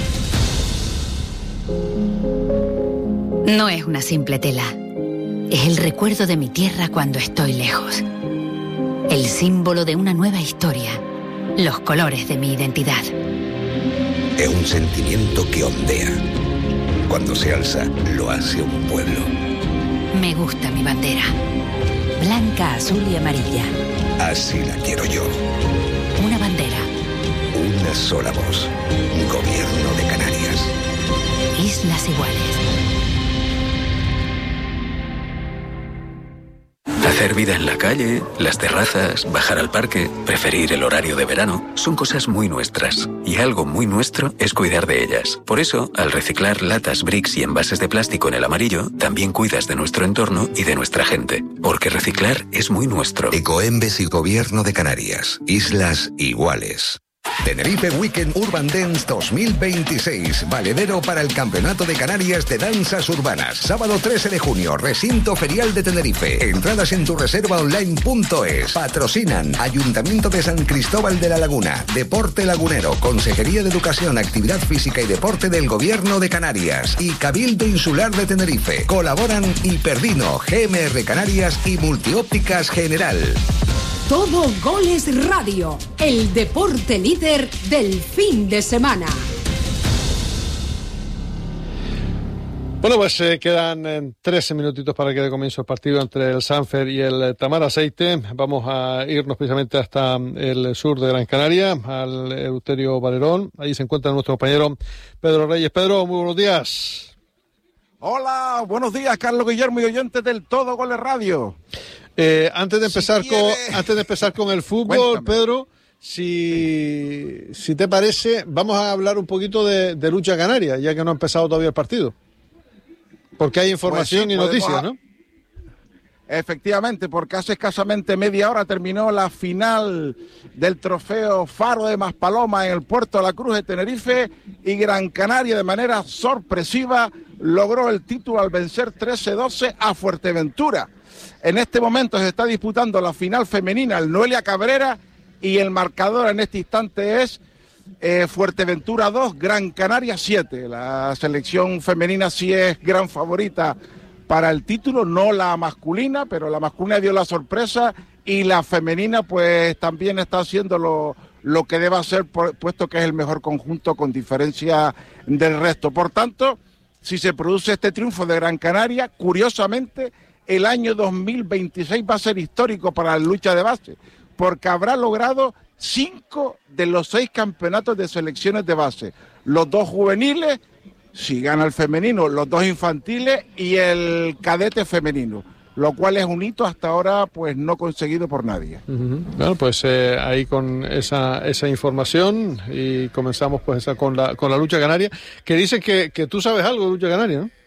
No es una simple tela. Es el recuerdo de mi tierra cuando estoy lejos. El símbolo de una nueva historia. Los colores de mi identidad. Es un sentimiento que ondea. Cuando se alza, lo hace un pueblo. Me gusta mi bandera. Blanca, azul y amarilla. Así la quiero yo. Una bandera. Una sola voz. Gobierno de Canarias. Islas Iguales. Hacer vida en la calle, las terrazas, bajar al parque, preferir el horario de verano, son cosas muy nuestras. Y algo muy nuestro es cuidar de ellas. Por eso, al reciclar latas, bricks y envases de plástico en el amarillo, también cuidas de nuestro entorno y de nuestra gente. Porque reciclar es muy nuestro. Ecoembes y Gobierno de Canarias. Islas Iguales. Tenerife Weekend Urban Dance dos mil veintiséis, valedero para el Campeonato de Canarias de Danzas Urbanas. Sábado trece de junio, Recinto Ferial de Tenerife. Entradas en tu reserva online punto es. Patrocinan Ayuntamiento de San Cristóbal de la Laguna, Deporte Lagunero, Consejería de Educación, Actividad Física y Deporte del Gobierno de Canarias y Cabildo Insular de Tenerife. Colaboran Hiperdino, G M R Canarias y Multiópticas General. Todo Goles Radio, el deporte líder del fin de semana. Bueno, pues eh, quedan eh, trece minutitos para que dé comienzo el partido entre el Sanfer y el eh, Tamar Aceite. Vamos a irnos precisamente hasta el sur de Gran Canaria, al Eleuterio Valerón. Ahí se encuentra nuestro compañero Pedro Reyes. Pedro, muy buenos días. Hola, buenos días, Carlos Guillermo y oyentes del Todo Goles Radio. Eh, antes de empezar si con antes de empezar con el fútbol, Cuéntame. Pedro, si, si te parece, vamos a hablar un poquito de, de lucha canaria, ya que no ha empezado todavía el partido. Porque hay información pues sí, y noticias, a... ¿no? Efectivamente, porque hace escasamente media hora terminó la final del trofeo Faro de Maspaloma en el Puerto de la Cruz de Tenerife y Gran Canaria de manera sorpresiva logró el título al vencer trece doce a Fuerteventura. En este momento se está disputando la final femenina, el Noelia Cabrera, y el marcador en este instante es eh, Fuerteventura dos, Gran Canaria siete. La selección femenina sí es gran favorita para el título, no la masculina, pero la masculina dio la sorpresa y la femenina pues también está haciendo lo, lo que debe hacer, puesto que es el mejor conjunto con diferencia del resto. Por tanto, si se produce este triunfo de Gran Canaria, curiosamente, el año dos mil veintiséis va a ser histórico para la lucha de base, porque habrá logrado cinco de los seis campeonatos de selecciones de base, los dos juveniles, si gana el femenino, los dos infantiles y el cadete femenino, lo cual es un hito hasta ahora pues no conseguido por nadie. Uh-huh. Bueno, pues eh, ahí con esa esa información y comenzamos pues esa, con la con la lucha canaria, que dicen que, que tú sabes algo de lucha canaria, ¿no?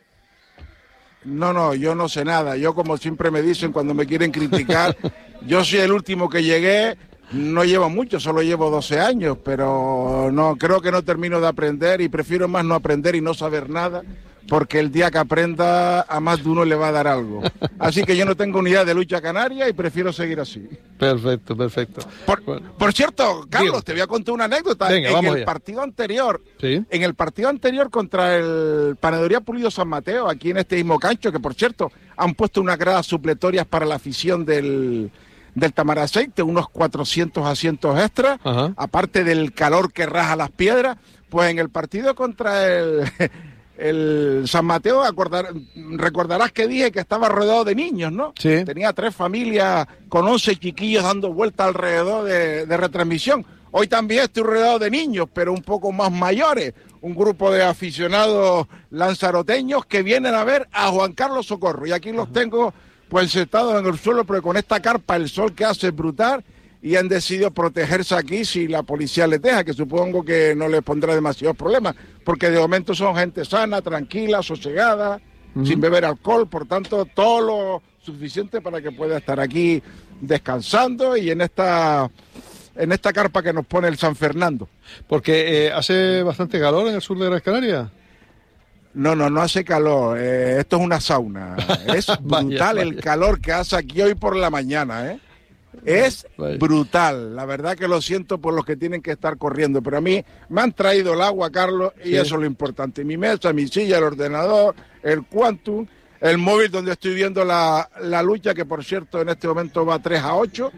No, no, yo no sé nada. Yo, como siempre me dicen cuando me quieren criticar, yo soy el último que llegué. No llevo mucho, solo llevo doce años, pero no creo que no termino de aprender y prefiero más no aprender y no saber nada, porque el día que aprenda a más de uno le va a dar algo. Así que yo no tengo ni idea de lucha canaria y prefiero seguir así. Perfecto, perfecto. Por, bueno. por cierto, Carlos, Digo. te voy a contar una anécdota. Venga, en vamos el allá. partido anterior, ¿Sí? en el partido anterior contra el Panadería Pulido San Mateo, aquí en este mismo cancho, que por cierto han puesto unas gradas supletorias para la afición del... del Tamaraceite, unos cuatrocientos asientos extra, Ajá. aparte del calor que raja las piedras, pues en el partido contra el, el San Mateo, acordar, recordarás que dije que estaba rodeado de niños, ¿no? Sí. Tenía tres familias con once chiquillos dando vueltas alrededor de, de retransmisión. Hoy también estoy rodeado de niños, pero un poco más mayores, un grupo de aficionados lanzaroteños que vienen a ver a Juan Carlos Socorro, y aquí los tengo pues sentados en el suelo, pero con esta carpa el sol que hace es brutal, y han decidido protegerse aquí si la policía les deja, que supongo que no les pondrá demasiados problemas, porque de momento son gente sana, tranquila, sosegada, uh-huh. sin beber alcohol, por tanto todo lo suficiente para que pueda estar aquí descansando y en esta en esta carpa que nos pone el San Fernando. Porque eh, hace bastante calor en el sur de Gran Canaria. No, no, no hace calor, eh, esto es una sauna, es brutal vaya, vaya. el calor que hace aquí hoy por la mañana, ¿eh? Es vaya. brutal, la verdad que lo siento por los que tienen que estar corriendo, pero a mí me han traído el agua, Carlos, y sí. eso es lo importante, mi mesa, mi silla, el ordenador, el Quantum, el móvil donde estoy viendo la, la lucha, que por cierto en este momento va tres a ocho,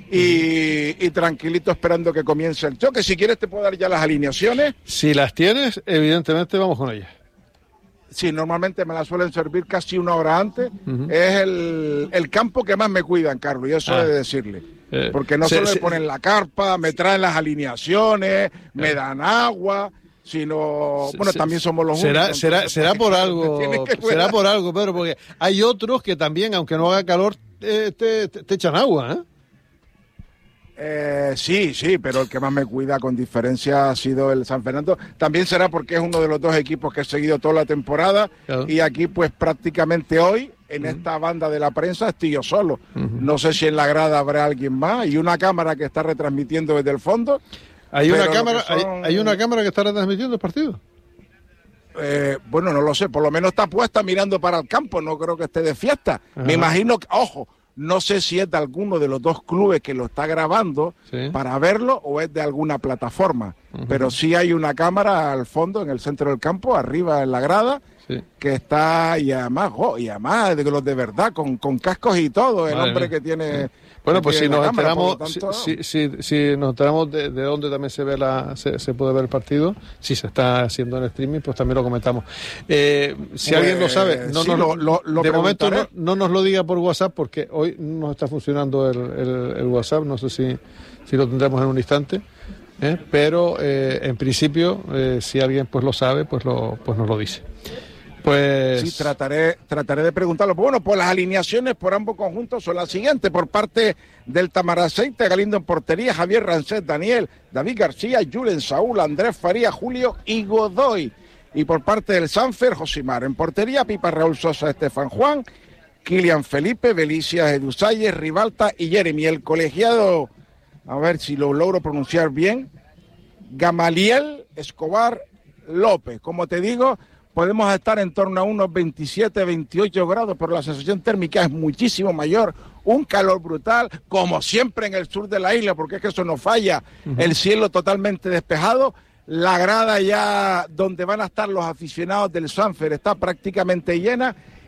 y, y tranquilito esperando que comience el choque. Si quieres te puedo dar ya las alineaciones. Si las tienes, evidentemente vamos con ellas. Sí, normalmente me la suelen servir casi una hora antes. Uh-huh. Es el, el campo que más me cuidan, Carlos, y eso ah. he de decirle. Eh, Porque no se, solo se, me ponen la carpa, me traen las alineaciones, eh. me dan agua, sino... Bueno, se, también somos los será, únicos. Será, entonces, será por algo, será por algo, Pedro, porque hay otros que también, aunque no haga calor, eh, te, te, te echan agua, ¿eh? Eh, sí, sí, pero el que más me cuida con diferencia ha sido el San Fernando. También será porque es uno de los dos equipos que he seguido toda la temporada, claro. y aquí pues prácticamente hoy en uh-huh. esta banda de la prensa estoy yo solo. Uh-huh. No sé si en la grada habrá alguien más y una cámara que está retransmitiendo desde el fondo. ¿Hay una cámara, son... hay, hay una cámara que está retransmitiendo el partido? Eh, bueno, no lo sé, por lo menos está puesta mirando para el campo, no creo que esté de fiesta. Uh-huh. Me imagino que, ojo, no sé si es de alguno de los dos clubes que lo está grabando sí. para verlo o es de alguna plataforma. Uh-huh. Pero sí hay una cámara al fondo, en el centro del campo, arriba en la grada, sí. que está, y además, oh, y además de los de verdad, con, con cascos y todo, el Madre hombre mía. que tiene... Bueno, pues si nos, cámara, enteramos, tanto, si, si, si, si nos enteramos de, de dónde también se ve la se, se puede ver el partido, si se está haciendo en streaming, pues también lo comentamos. Eh, si pues, alguien lo sabe, no, sí, no, lo, lo, lo de momento no, no nos lo diga por WhatsApp, porque hoy no está funcionando el, el, el WhatsApp, no sé si, si lo tendremos en un instante, ¿eh? pero eh, en principio, eh, si alguien pues lo sabe, pues, lo, pues nos lo dice. Pues... Sí, trataré, trataré de preguntarlo. Bueno, pues las alineaciones por ambos conjuntos son las siguientes. Por parte del Tamaraceite, Galindo en portería, Javier Rancet, Daniel, David García, Julen Saúl, Andrés Faría, Julio y Godoy. Y por parte del Sanfer, Josimar. En portería, Pipa, Raúl Sosa, Estefan Juan, Kilian Felipe, Belicia, Edusayes, Ribalta y Jeremy. El colegiado, a ver si lo logro pronunciar bien, Gamaliel Escobar López. Como te digo, podemos estar en torno a unos veintisiete, veintiocho grados, pero la sensación térmica es muchísimo mayor, un calor brutal, como siempre en el sur de la isla, porque es que eso no falla, uh-huh. el cielo totalmente despejado, la grada ya donde van a estar los aficionados del Sanfer está prácticamente llena,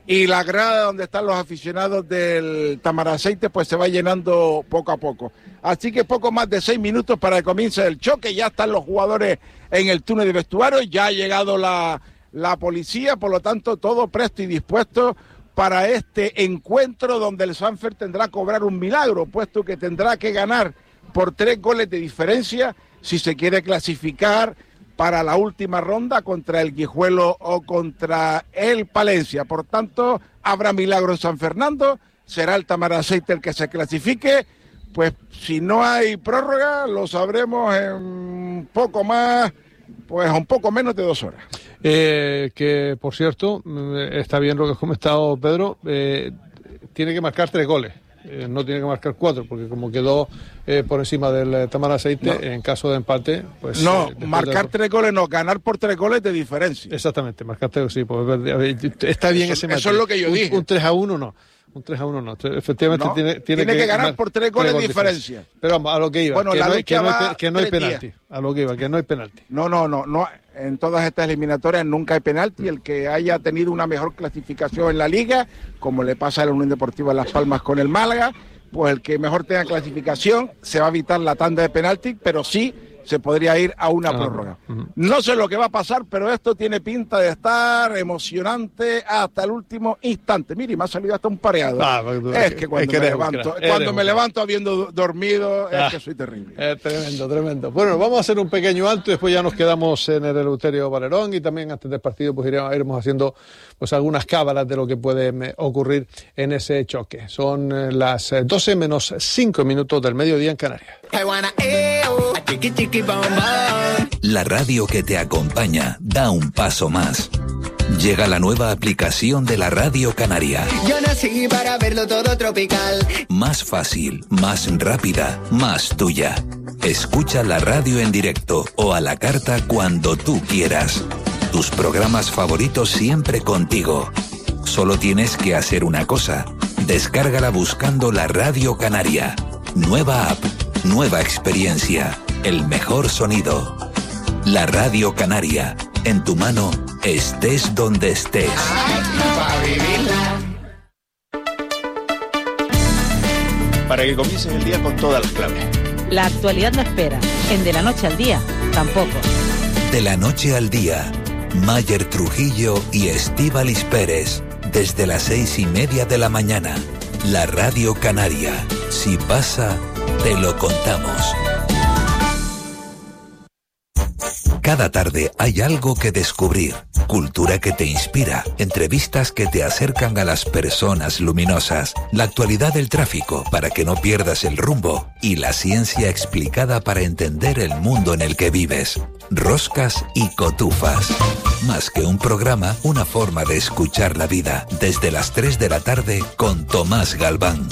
y la grada donde están los aficionados del Tamaraceite pues se va llenando poco a poco. Así que poco más de seis minutos para que comience el choque, ya están los jugadores en el túnel de vestuario, ya ha llegado la, la policía, por lo tanto todo presto y dispuesto para este encuentro donde el Sanfer tendrá que cobrar un milagro, puesto que tendrá que ganar por tres goles de diferencia si se quiere clasificar para la última ronda contra el Guijuelo o contra el Palencia. Por tanto, habrá milagro en San Fernando, será el Tamaraceite el que se clasifique. Pues si no hay prórroga, lo sabremos en un poco más, pues un poco menos de dos horas. Eh, que, por cierto, está bien lo que has comentado, Pedro, eh, tiene que marcar tres goles. Eh, no tiene que marcar cuatro, porque como quedó eh, por encima del eh, Tamaraceite, no. En caso de empate, pues... No, eh, marcar de... tres goles, no, ganar por tres goles de diferencia. Exactamente, marcar tres, sí, pues, está bien eso, ese Eso es lo que yo un, dije. Un tres a uno no, un tres a uno no, efectivamente no, tiene, tiene, tiene que, que ganar ganar por tres goles de diferencia. diferencia. Pero vamos, a lo que iba, bueno, que, la no hay, que, no hay, que no hay penalti, días. a lo que iba, que no hay penalti. No, no, no, no, en todas estas eliminatorias nunca hay penalti. El que haya tenido una mejor clasificación en la Liga, como le pasa a la Unión Deportiva Las Palmas con el Málaga, pues el que mejor tenga clasificación se va a evitar la tanda de penalti, pero sí se podría ir a una ah, prórroga. Uh-huh. No sé lo que va a pasar, pero esto tiene pinta de estar emocionante hasta el último instante. Mire, me ha salido hasta un pareado. Ah, es que cuando, es que me, levanto, cuando me levanto habiendo dormido, ah, es que soy terrible. Es tremendo, tremendo. Bueno, vamos a hacer un pequeño alto y después ya nos quedamos en el Eleuterio Valerón, y también antes del partido pues iremos, iremos haciendo pues algunas cábalas de lo que puede me, ocurrir en ese choque. Son eh, las doce menos cinco minutos del mediodía en Canarias. La radio que te acompaña da un paso más. Llega la nueva aplicación de la Radio Canaria. Yo nací para verlo todo tropical. Más fácil, más rápida, más tuya. Escucha la radio en directo o a la carta cuando tú quieras. Tus programas favoritos siempre contigo. Solo tienes que hacer una cosa. Descárgala buscando la Radio Canaria. Nueva app, nueva experiencia, el mejor sonido. La Radio Canaria, en tu mano, estés donde estés. Para que comiences el día con todas las claves. La actualidad no espera. En De la Noche al Día, tampoco. De la Noche al Día, Mayer Trujillo y Estíbaliz Pérez. Desde las seis y media de la mañana. La Radio Canaria. Si pasa, te lo contamos. Cada tarde hay algo que descubrir, cultura que te inspira, entrevistas que te acercan a las personas luminosas, la actualidad del tráfico para que no pierdas el rumbo y la ciencia explicada para entender el mundo en el que vives. Roscas y cotufas. Más que un programa, una forma de escuchar la vida. Desde las tres de la tarde con Tomás Galván.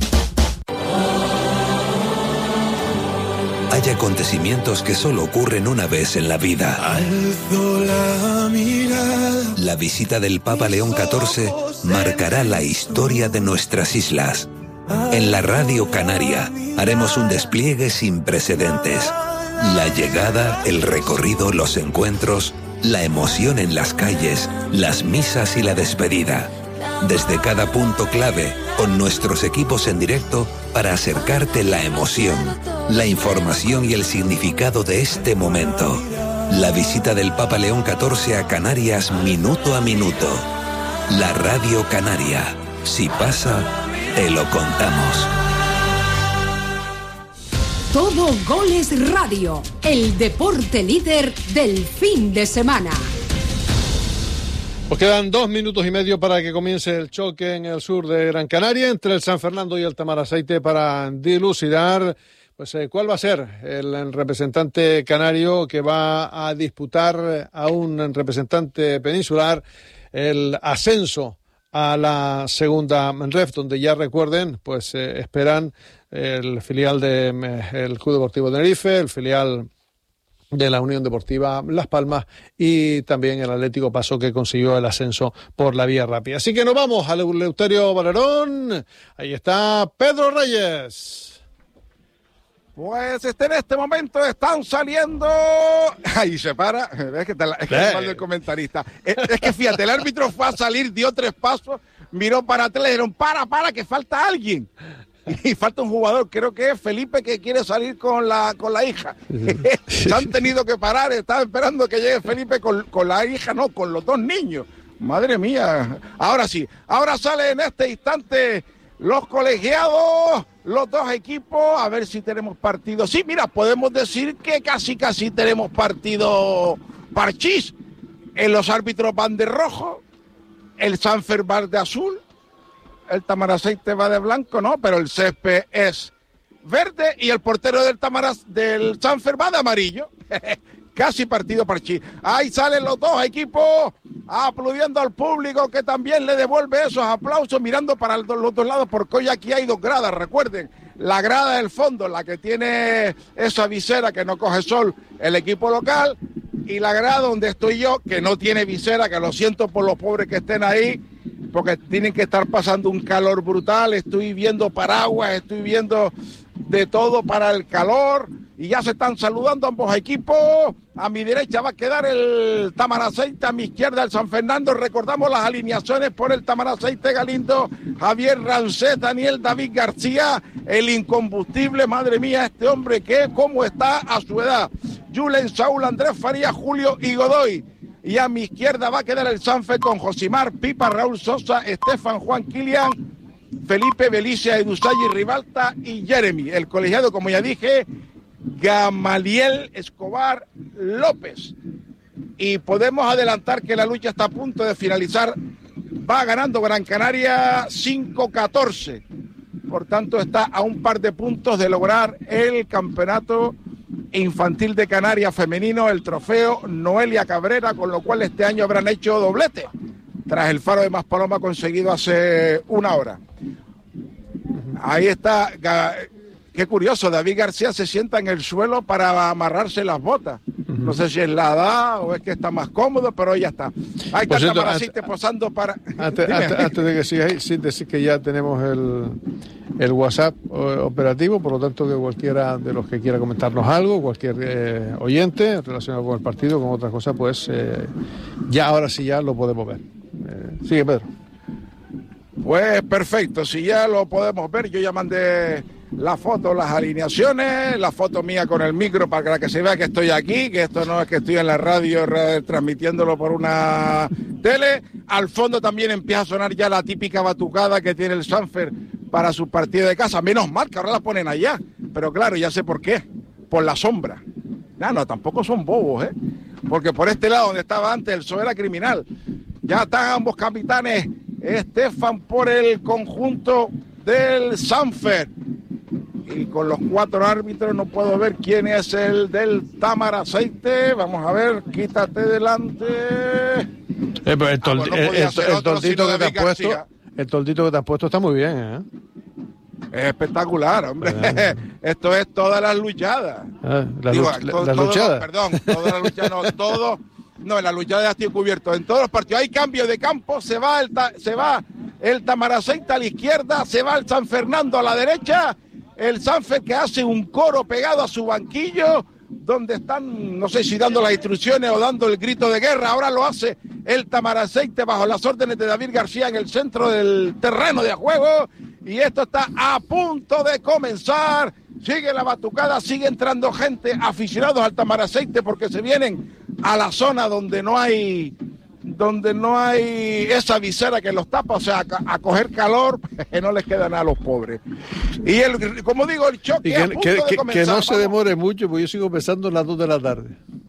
Hay acontecimientos que solo ocurren una vez en la vida. Alzo la mirada. La visita del Papa León catorce marcará la historia de nuestras islas. En la Radio Canaria haremos un despliegue sin precedentes. La llegada, el recorrido, los encuentros, la emoción en las calles, las misas y la despedida. Desde cada punto clave, con nuestros equipos en directo para acercarte la emoción, la información y el significado de este momento. La visita del Papa León catorce a Canarias minuto a minuto. La Radio Canaria. Si pasa, te lo contamos. Todo Goles Radio, el deporte líder del fin de semana. Pues quedan dos minutos y medio para que comience el choque en el sur de Gran Canaria entre el San Fernando y el Tamaraceite para dilucidar pues eh, cuál va a ser el representante canario que va a disputar a un representante peninsular el ascenso a la segunda ref, donde ya recuerden, pues eh, esperan el filial del de, Club Deportivo Tenerife, el filial de la Unión Deportiva Las Palmas y también el Atlético Paso, que consiguió el ascenso por la vía rápida. Así que nos vamos al Eleuterio Valerón. Ahí está Pedro Reyes. Pues este, en este momento están saliendo... Ahí se para. Es que, te la... es que es el comentarista. Es, es que fíjate, el árbitro fue a salir, dio tres pasos, miró para atrás, le dijeron, para, para, que falta alguien. Y falta un jugador, creo que es Felipe, que quiere salir con la con la hija. Se han tenido que parar, estaban esperando que llegue Felipe con, con la hija, no, con los dos niños. Madre mía. Ahora sí, ahora sale en este instante los colegiados, los dos equipos, a ver si tenemos partido. Sí, mira, podemos decir que casi, casi tenemos partido parchís. En los árbitros van de rojo, el Sanfer va de azul, el Tamaraceite va de blanco, no, pero el césped es verde y el portero del Tamaraz, del Sanfer va de amarillo. Casi partido parchís. Ahí salen los dos equipos aplaudiendo al público, que también le devuelve esos aplausos, mirando para los dos lados, porque hoy aquí hay dos gradas, recuerden. La grada del fondo, la que tiene esa visera que no coge sol, el equipo local, y la grada donde estoy yo, que no tiene visera, que lo siento por los pobres que estén ahí, porque tienen que estar pasando un calor brutal. Estoy viendo paraguas, estoy viendo de todo para el calor, y ya se están saludando ambos equipos. A mi derecha va a quedar el Tamaraceite, a mi izquierda el San Fernando. Recordamos las alineaciones: por el Tamaraceite, Galindo, Javier Rancet, Daniel David García, el incombustible, madre mía, este hombre que cómo está a su edad, Julen, Saúl, Andrés Farías, Julio y Godoy. Y a mi izquierda va a quedar el Sanfe con Josimar, Pipa, Raúl Sosa, Estefan, Juan Kilian, Felipe, Belicia, Edusay, Ribalta y Jeremy. El colegiado, como ya dije, Gamaliel Escobar López. Y podemos adelantar que la lucha está a punto de finalizar. Va ganando Gran Canaria cinco catorce. Por tanto, está a un par de puntos de lograr el campeonato infantil de Canarias femenino, el trofeo Noelia Cabrera, con lo cual este año habrán hecho doblete, tras el Faro de Maspaloma conseguido hace una hora. Ahí está, qué curioso, David García se sienta en el suelo para amarrarse las botas. No sé si es la edad o es que está más cómodo, pero ya está. Ahí está el Tamaraceite posando para... Antes, antes, antes de que sigas ahí, sí decir que ya tenemos el, el WhatsApp operativo, por lo tanto que cualquiera de los que quiera comentarnos algo, cualquier eh, oyente relacionado con el partido, con otras cosas, pues eh, ya ahora sí ya lo podemos ver. Eh, sigue, Pedro. Pues perfecto, si ya lo podemos ver, yo ya mandé la foto, las alineaciones, la foto mía con el micro para que se vea que estoy aquí, que esto no es que estoy en la radio transmitiéndolo por una tele. Al fondo también empieza a sonar ya la típica batucada que tiene el Sanfer para su partido de casa. Menos mal que ahora la ponen allá, pero claro, ya sé por qué, por la sombra. No, no, tampoco son bobos, ¿eh? Porque por este lado donde estaba antes el Sobera criminal, ya están ambos capitanes. Estefan por el conjunto del Sanfer, y con los cuatro árbitros no puedo ver quién es el del Tamaraceite. Vamos a ver, quítate delante. Eh, pero el, tol- ah, bueno, no el, el, el toldito que te has puesto, el toldito que te has puesto está muy bien, ¿eh? Es espectacular, hombre. Esto es todas las luchadas. Ah, la Digo, luch- to- la todo, luchada. Perdón, todas las luchadas, no, todo. No, en la luchada ya estoy cubierto. En todos los partidos hay cambio de campo, se va el, ta- se va el Tamaraceite a la izquierda, se va el San Fernando a la derecha, el Sanfer que hace un coro pegado a su banquillo, donde están, no sé si dando las instrucciones o dando el grito de guerra. Ahora lo hace el Tamaraceite bajo las órdenes de David García en el centro del terreno de juego, y esto está a punto de comenzar. Sigue la batucada, sigue entrando gente, aficionados al Tamaraceite, porque se vienen a la zona donde no hay donde no hay esa visera que los tapa, o sea, a, a coger calor, que no les queda nada a los pobres. Y el, como digo, el choque Y que, a punto que, de que, comenzar. que no se Vamos. demore mucho, porque yo sigo pensando en las dos de la tarde.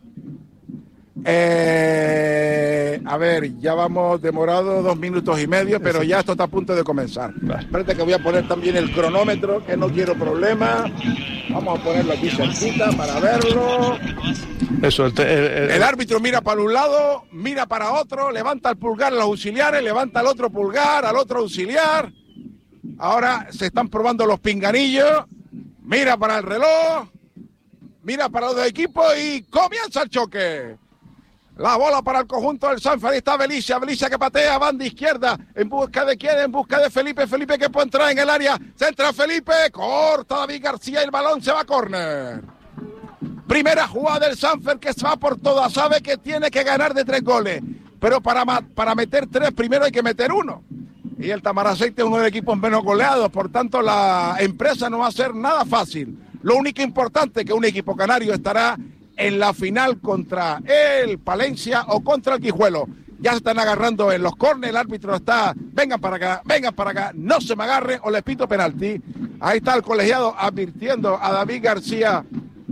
Eh, a ver, ya vamos demorado dos minutos y medio, pero ya esto está a punto de comenzar. Espérate que voy a poner también el cronómetro, que no quiero problemas. Vamos a ponerlo aquí cerquita para verlo. Eso, el, el, el, El árbitro mira para un lado, mira para otro, levanta el pulgar a los auxiliares, levanta el otro pulgar al otro auxiliar. Ahora se están probando los pinganillos. Mira para el reloj, mira para los dos equipos y comienza el choque. La bola para el conjunto del Sanfer. Ahí está Belicia, Belicia que patea, banda izquierda, en busca de quién, en busca de Felipe, Felipe que puede entrar en el área, centra Felipe, corta David García y el balón se va a córner. Primera jugada del Sanfer que se va por todas, sabe que tiene que ganar de tres goles, pero para, para meter tres primero hay que meter uno. y el Tamaraceite es uno de los equipos menos goleados, por tanto la empresa no va a ser nada fácil. Lo único importante es que un equipo canario estará en la final contra el Palencia o contra el Guijuelo. Ya se están agarrando en los córneres, el árbitro está, vengan para acá, vengan para acá, no se me agarren o les pito penalti. Ahí está el colegiado advirtiendo a David García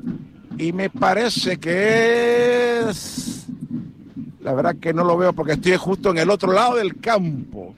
y me parece que es, la verdad que no lo veo porque estoy justo en el otro lado del campo.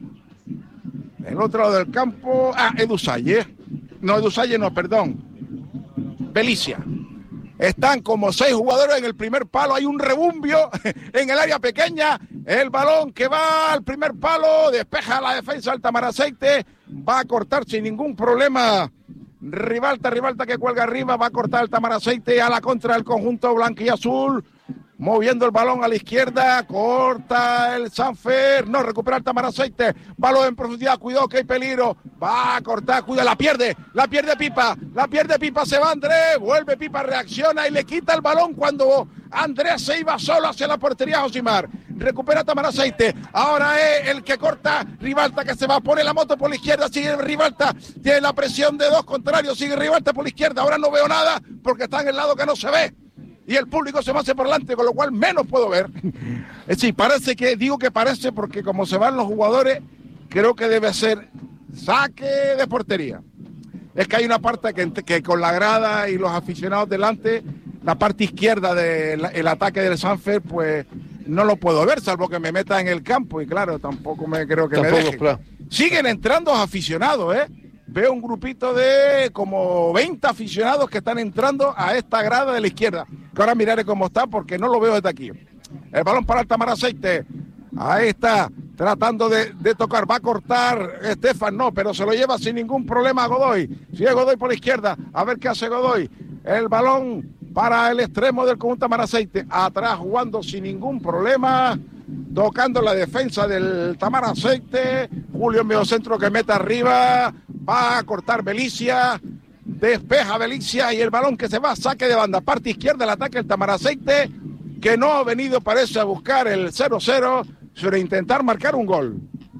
En el otro lado del campo, ah, Edusalle, no, Edusalle no, perdón, Belicia. Están como seis jugadores en el primer palo, hay un rebumbio en el área pequeña, el balón que va al primer palo, despeja la defensa del Tamaraceite, va a cortar sin ningún problema, Rivalta, Rivalta que cuelga arriba, va a cortar el Tamaraceite a la contra del conjunto blanco y azul, moviendo el balón a la izquierda, corta el Sanfer, no recupera el Tamaraceite, balón en profundidad, cuidado que hay peligro, va a cortar, cuida, la pierde, la pierde Pipa, la pierde Pipa, se va Andrés, vuelve Pipa, reacciona y le quita el balón cuando Andrés se iba solo hacia la portería Josimar, recupera Tamaraceite, ahora es el que corta, Rivalta que se va, pone la moto por la izquierda, sigue Rivalta, tiene la presión de dos contrarios, sigue Rivalta por la izquierda, ahora no veo nada porque está en el lado que no se ve. Y el público se me hace por delante, con lo cual menos puedo ver. Es decir, parece que, digo que parece porque como se van los jugadores, creo que debe ser saque de portería. Es que hay una parte que, que con la grada y los aficionados delante, la parte izquierda del ataque del Sanfer, pues no lo puedo ver, salvo que me meta en el campo. Y claro, tampoco me creo que tampoco, me deje. Claro. Siguen entrando aficionados, ¿eh? Veo un grupito de como veinte aficionados que están entrando a esta grada de la izquierda. Que ahora miraré cómo está porque no lo veo desde aquí. El balón para el Tamaraceite. Ahí está, tratando de, de tocar. Va a cortar Estefan, no, pero se lo lleva sin ningún problema a Godoy. Sigue Godoy por la izquierda. A ver qué hace Godoy. El balón para el extremo del conjunto Tamaraceite. Atrás jugando sin ningún problema. Tocando la defensa del Tamaraceite. Julio en medio centro que mete arriba. Va a cortar Belicia. Despeja Belicia y el balón que se va, saque de banda. Parte izquierda el ataque del Tamaraceite, que no ha venido, parece, a buscar el cero cero, sino intentar marcar un gol.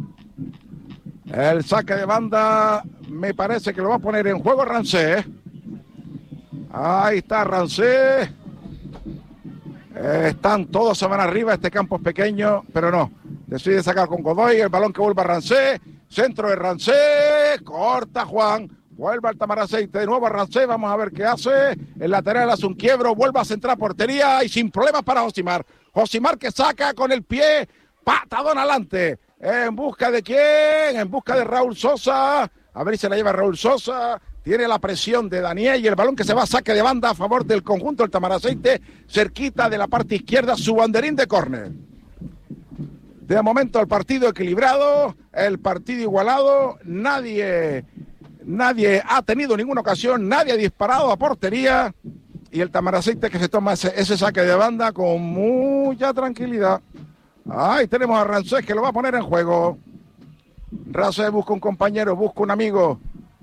El saque de banda me parece que lo va a poner en juego Rancé. Ahí está Rancé. Están todos, se van arriba, este campo es pequeño, pero no. Decide sacar con Godoy, el balón que vuelve a Rancé. Centro de Rancé, corta Juan, vuelve al Tamaraceite, de nuevo a Rancé, vamos a ver qué hace, el lateral hace un quiebro, vuelve a centrar portería y sin problemas para Josimar, Josimar que saca con el pie, patadón adelante, en busca de quién, en busca de Raúl Sosa, a ver si se la lleva Raúl Sosa, tiene la presión de Daniel y el balón que se va a saque de banda a favor del conjunto del Tamaraceite, cerquita de la parte izquierda, su banderín de córner. De momento el partido equilibrado, el partido igualado, nadie, nadie ha tenido ninguna ocasión, nadie ha disparado a portería y el Tamaraceite que se toma ese, ese saque de banda con mucha tranquilidad. Ahí tenemos a Rancés que lo va a poner en juego. Rancés busca un compañero, busca un amigo.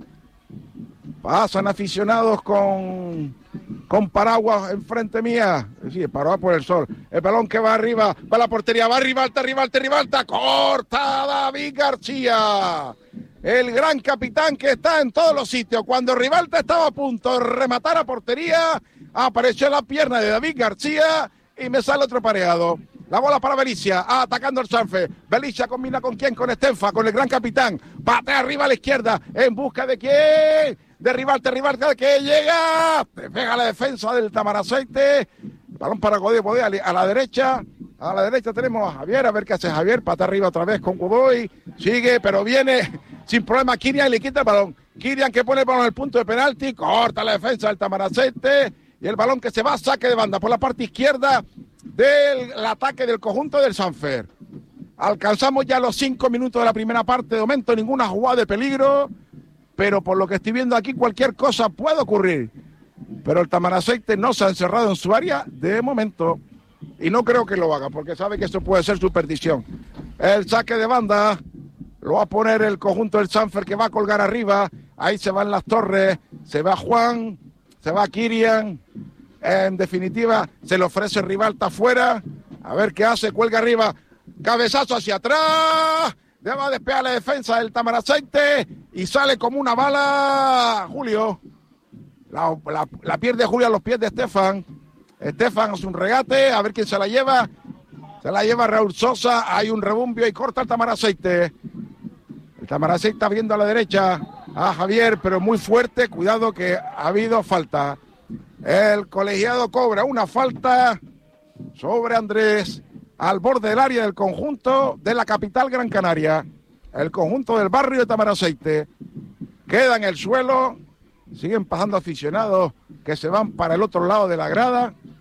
Pasan aficionados con, con paraguas enfrente mía. Sí, paraguas por el sol. El balón que va arriba, va a la portería, va Rivalta, Rivalta, Rivalta. Corta David García. El gran capitán que está en todos los sitios. Cuando Rivalta estaba a punto de rematar a portería, apareció la pierna de David García y me sale otro pareado. La bola para Belicia, ah, atacando el Sanfe. Belicia combina con quién, con Estenfa, con el gran capitán. Patea arriba a la izquierda, en busca de quién. De Rivalta, Rivalta que llega. Pega la defensa del Tamaraceite. Balón para Godoy, Godoy a la derecha. A la derecha tenemos a Javier, a ver qué hace Javier. Patea arriba otra vez con Godoy. Sigue, pero viene sin problema Kirian y le quita el balón. Kirian que pone el balón en el punto de penalti. Corta la defensa del Tamaraceite. Y el balón que se va, saque de banda por la parte izquierda del ataque del conjunto del Sanfer. Alcanzamos ya los cinco minutos de la primera parte. De momento ninguna jugada de peligro, pero por lo que estoy viendo aquí cualquier cosa puede ocurrir. Pero el Tamaraceite no se ha encerrado en su área de momento y no creo que lo haga porque sabe que esto puede ser su perdición. El saque de banda lo va a poner el conjunto del Sanfer que va a colgar arriba. Ahí se van las torres, se va Juan, se va Kirian. En definitiva, se le ofrece Rivalta afuera. A ver qué hace, cuelga arriba. Cabezazo hacia atrás. Va a despegar la defensa del Tamaraceite y sale como una bala Julio. La, la, la pierde Julio a los pies de Estefan. Estefan hace un regate, a ver quién se la lleva. Se la lleva Raúl Sosa, hay un rebumbio y corta el Tamaraceite. El Tamaraceite está viendo a la derecha a Javier, pero muy fuerte, cuidado que ha habido falta. El colegiado cobra una falta sobre Andrés al borde del área del conjunto de la capital Gran Canaria. El conjunto del barrio de Tamaraceite queda en el suelo. Siguen pasando aficionados que se van para el otro lado de la grada.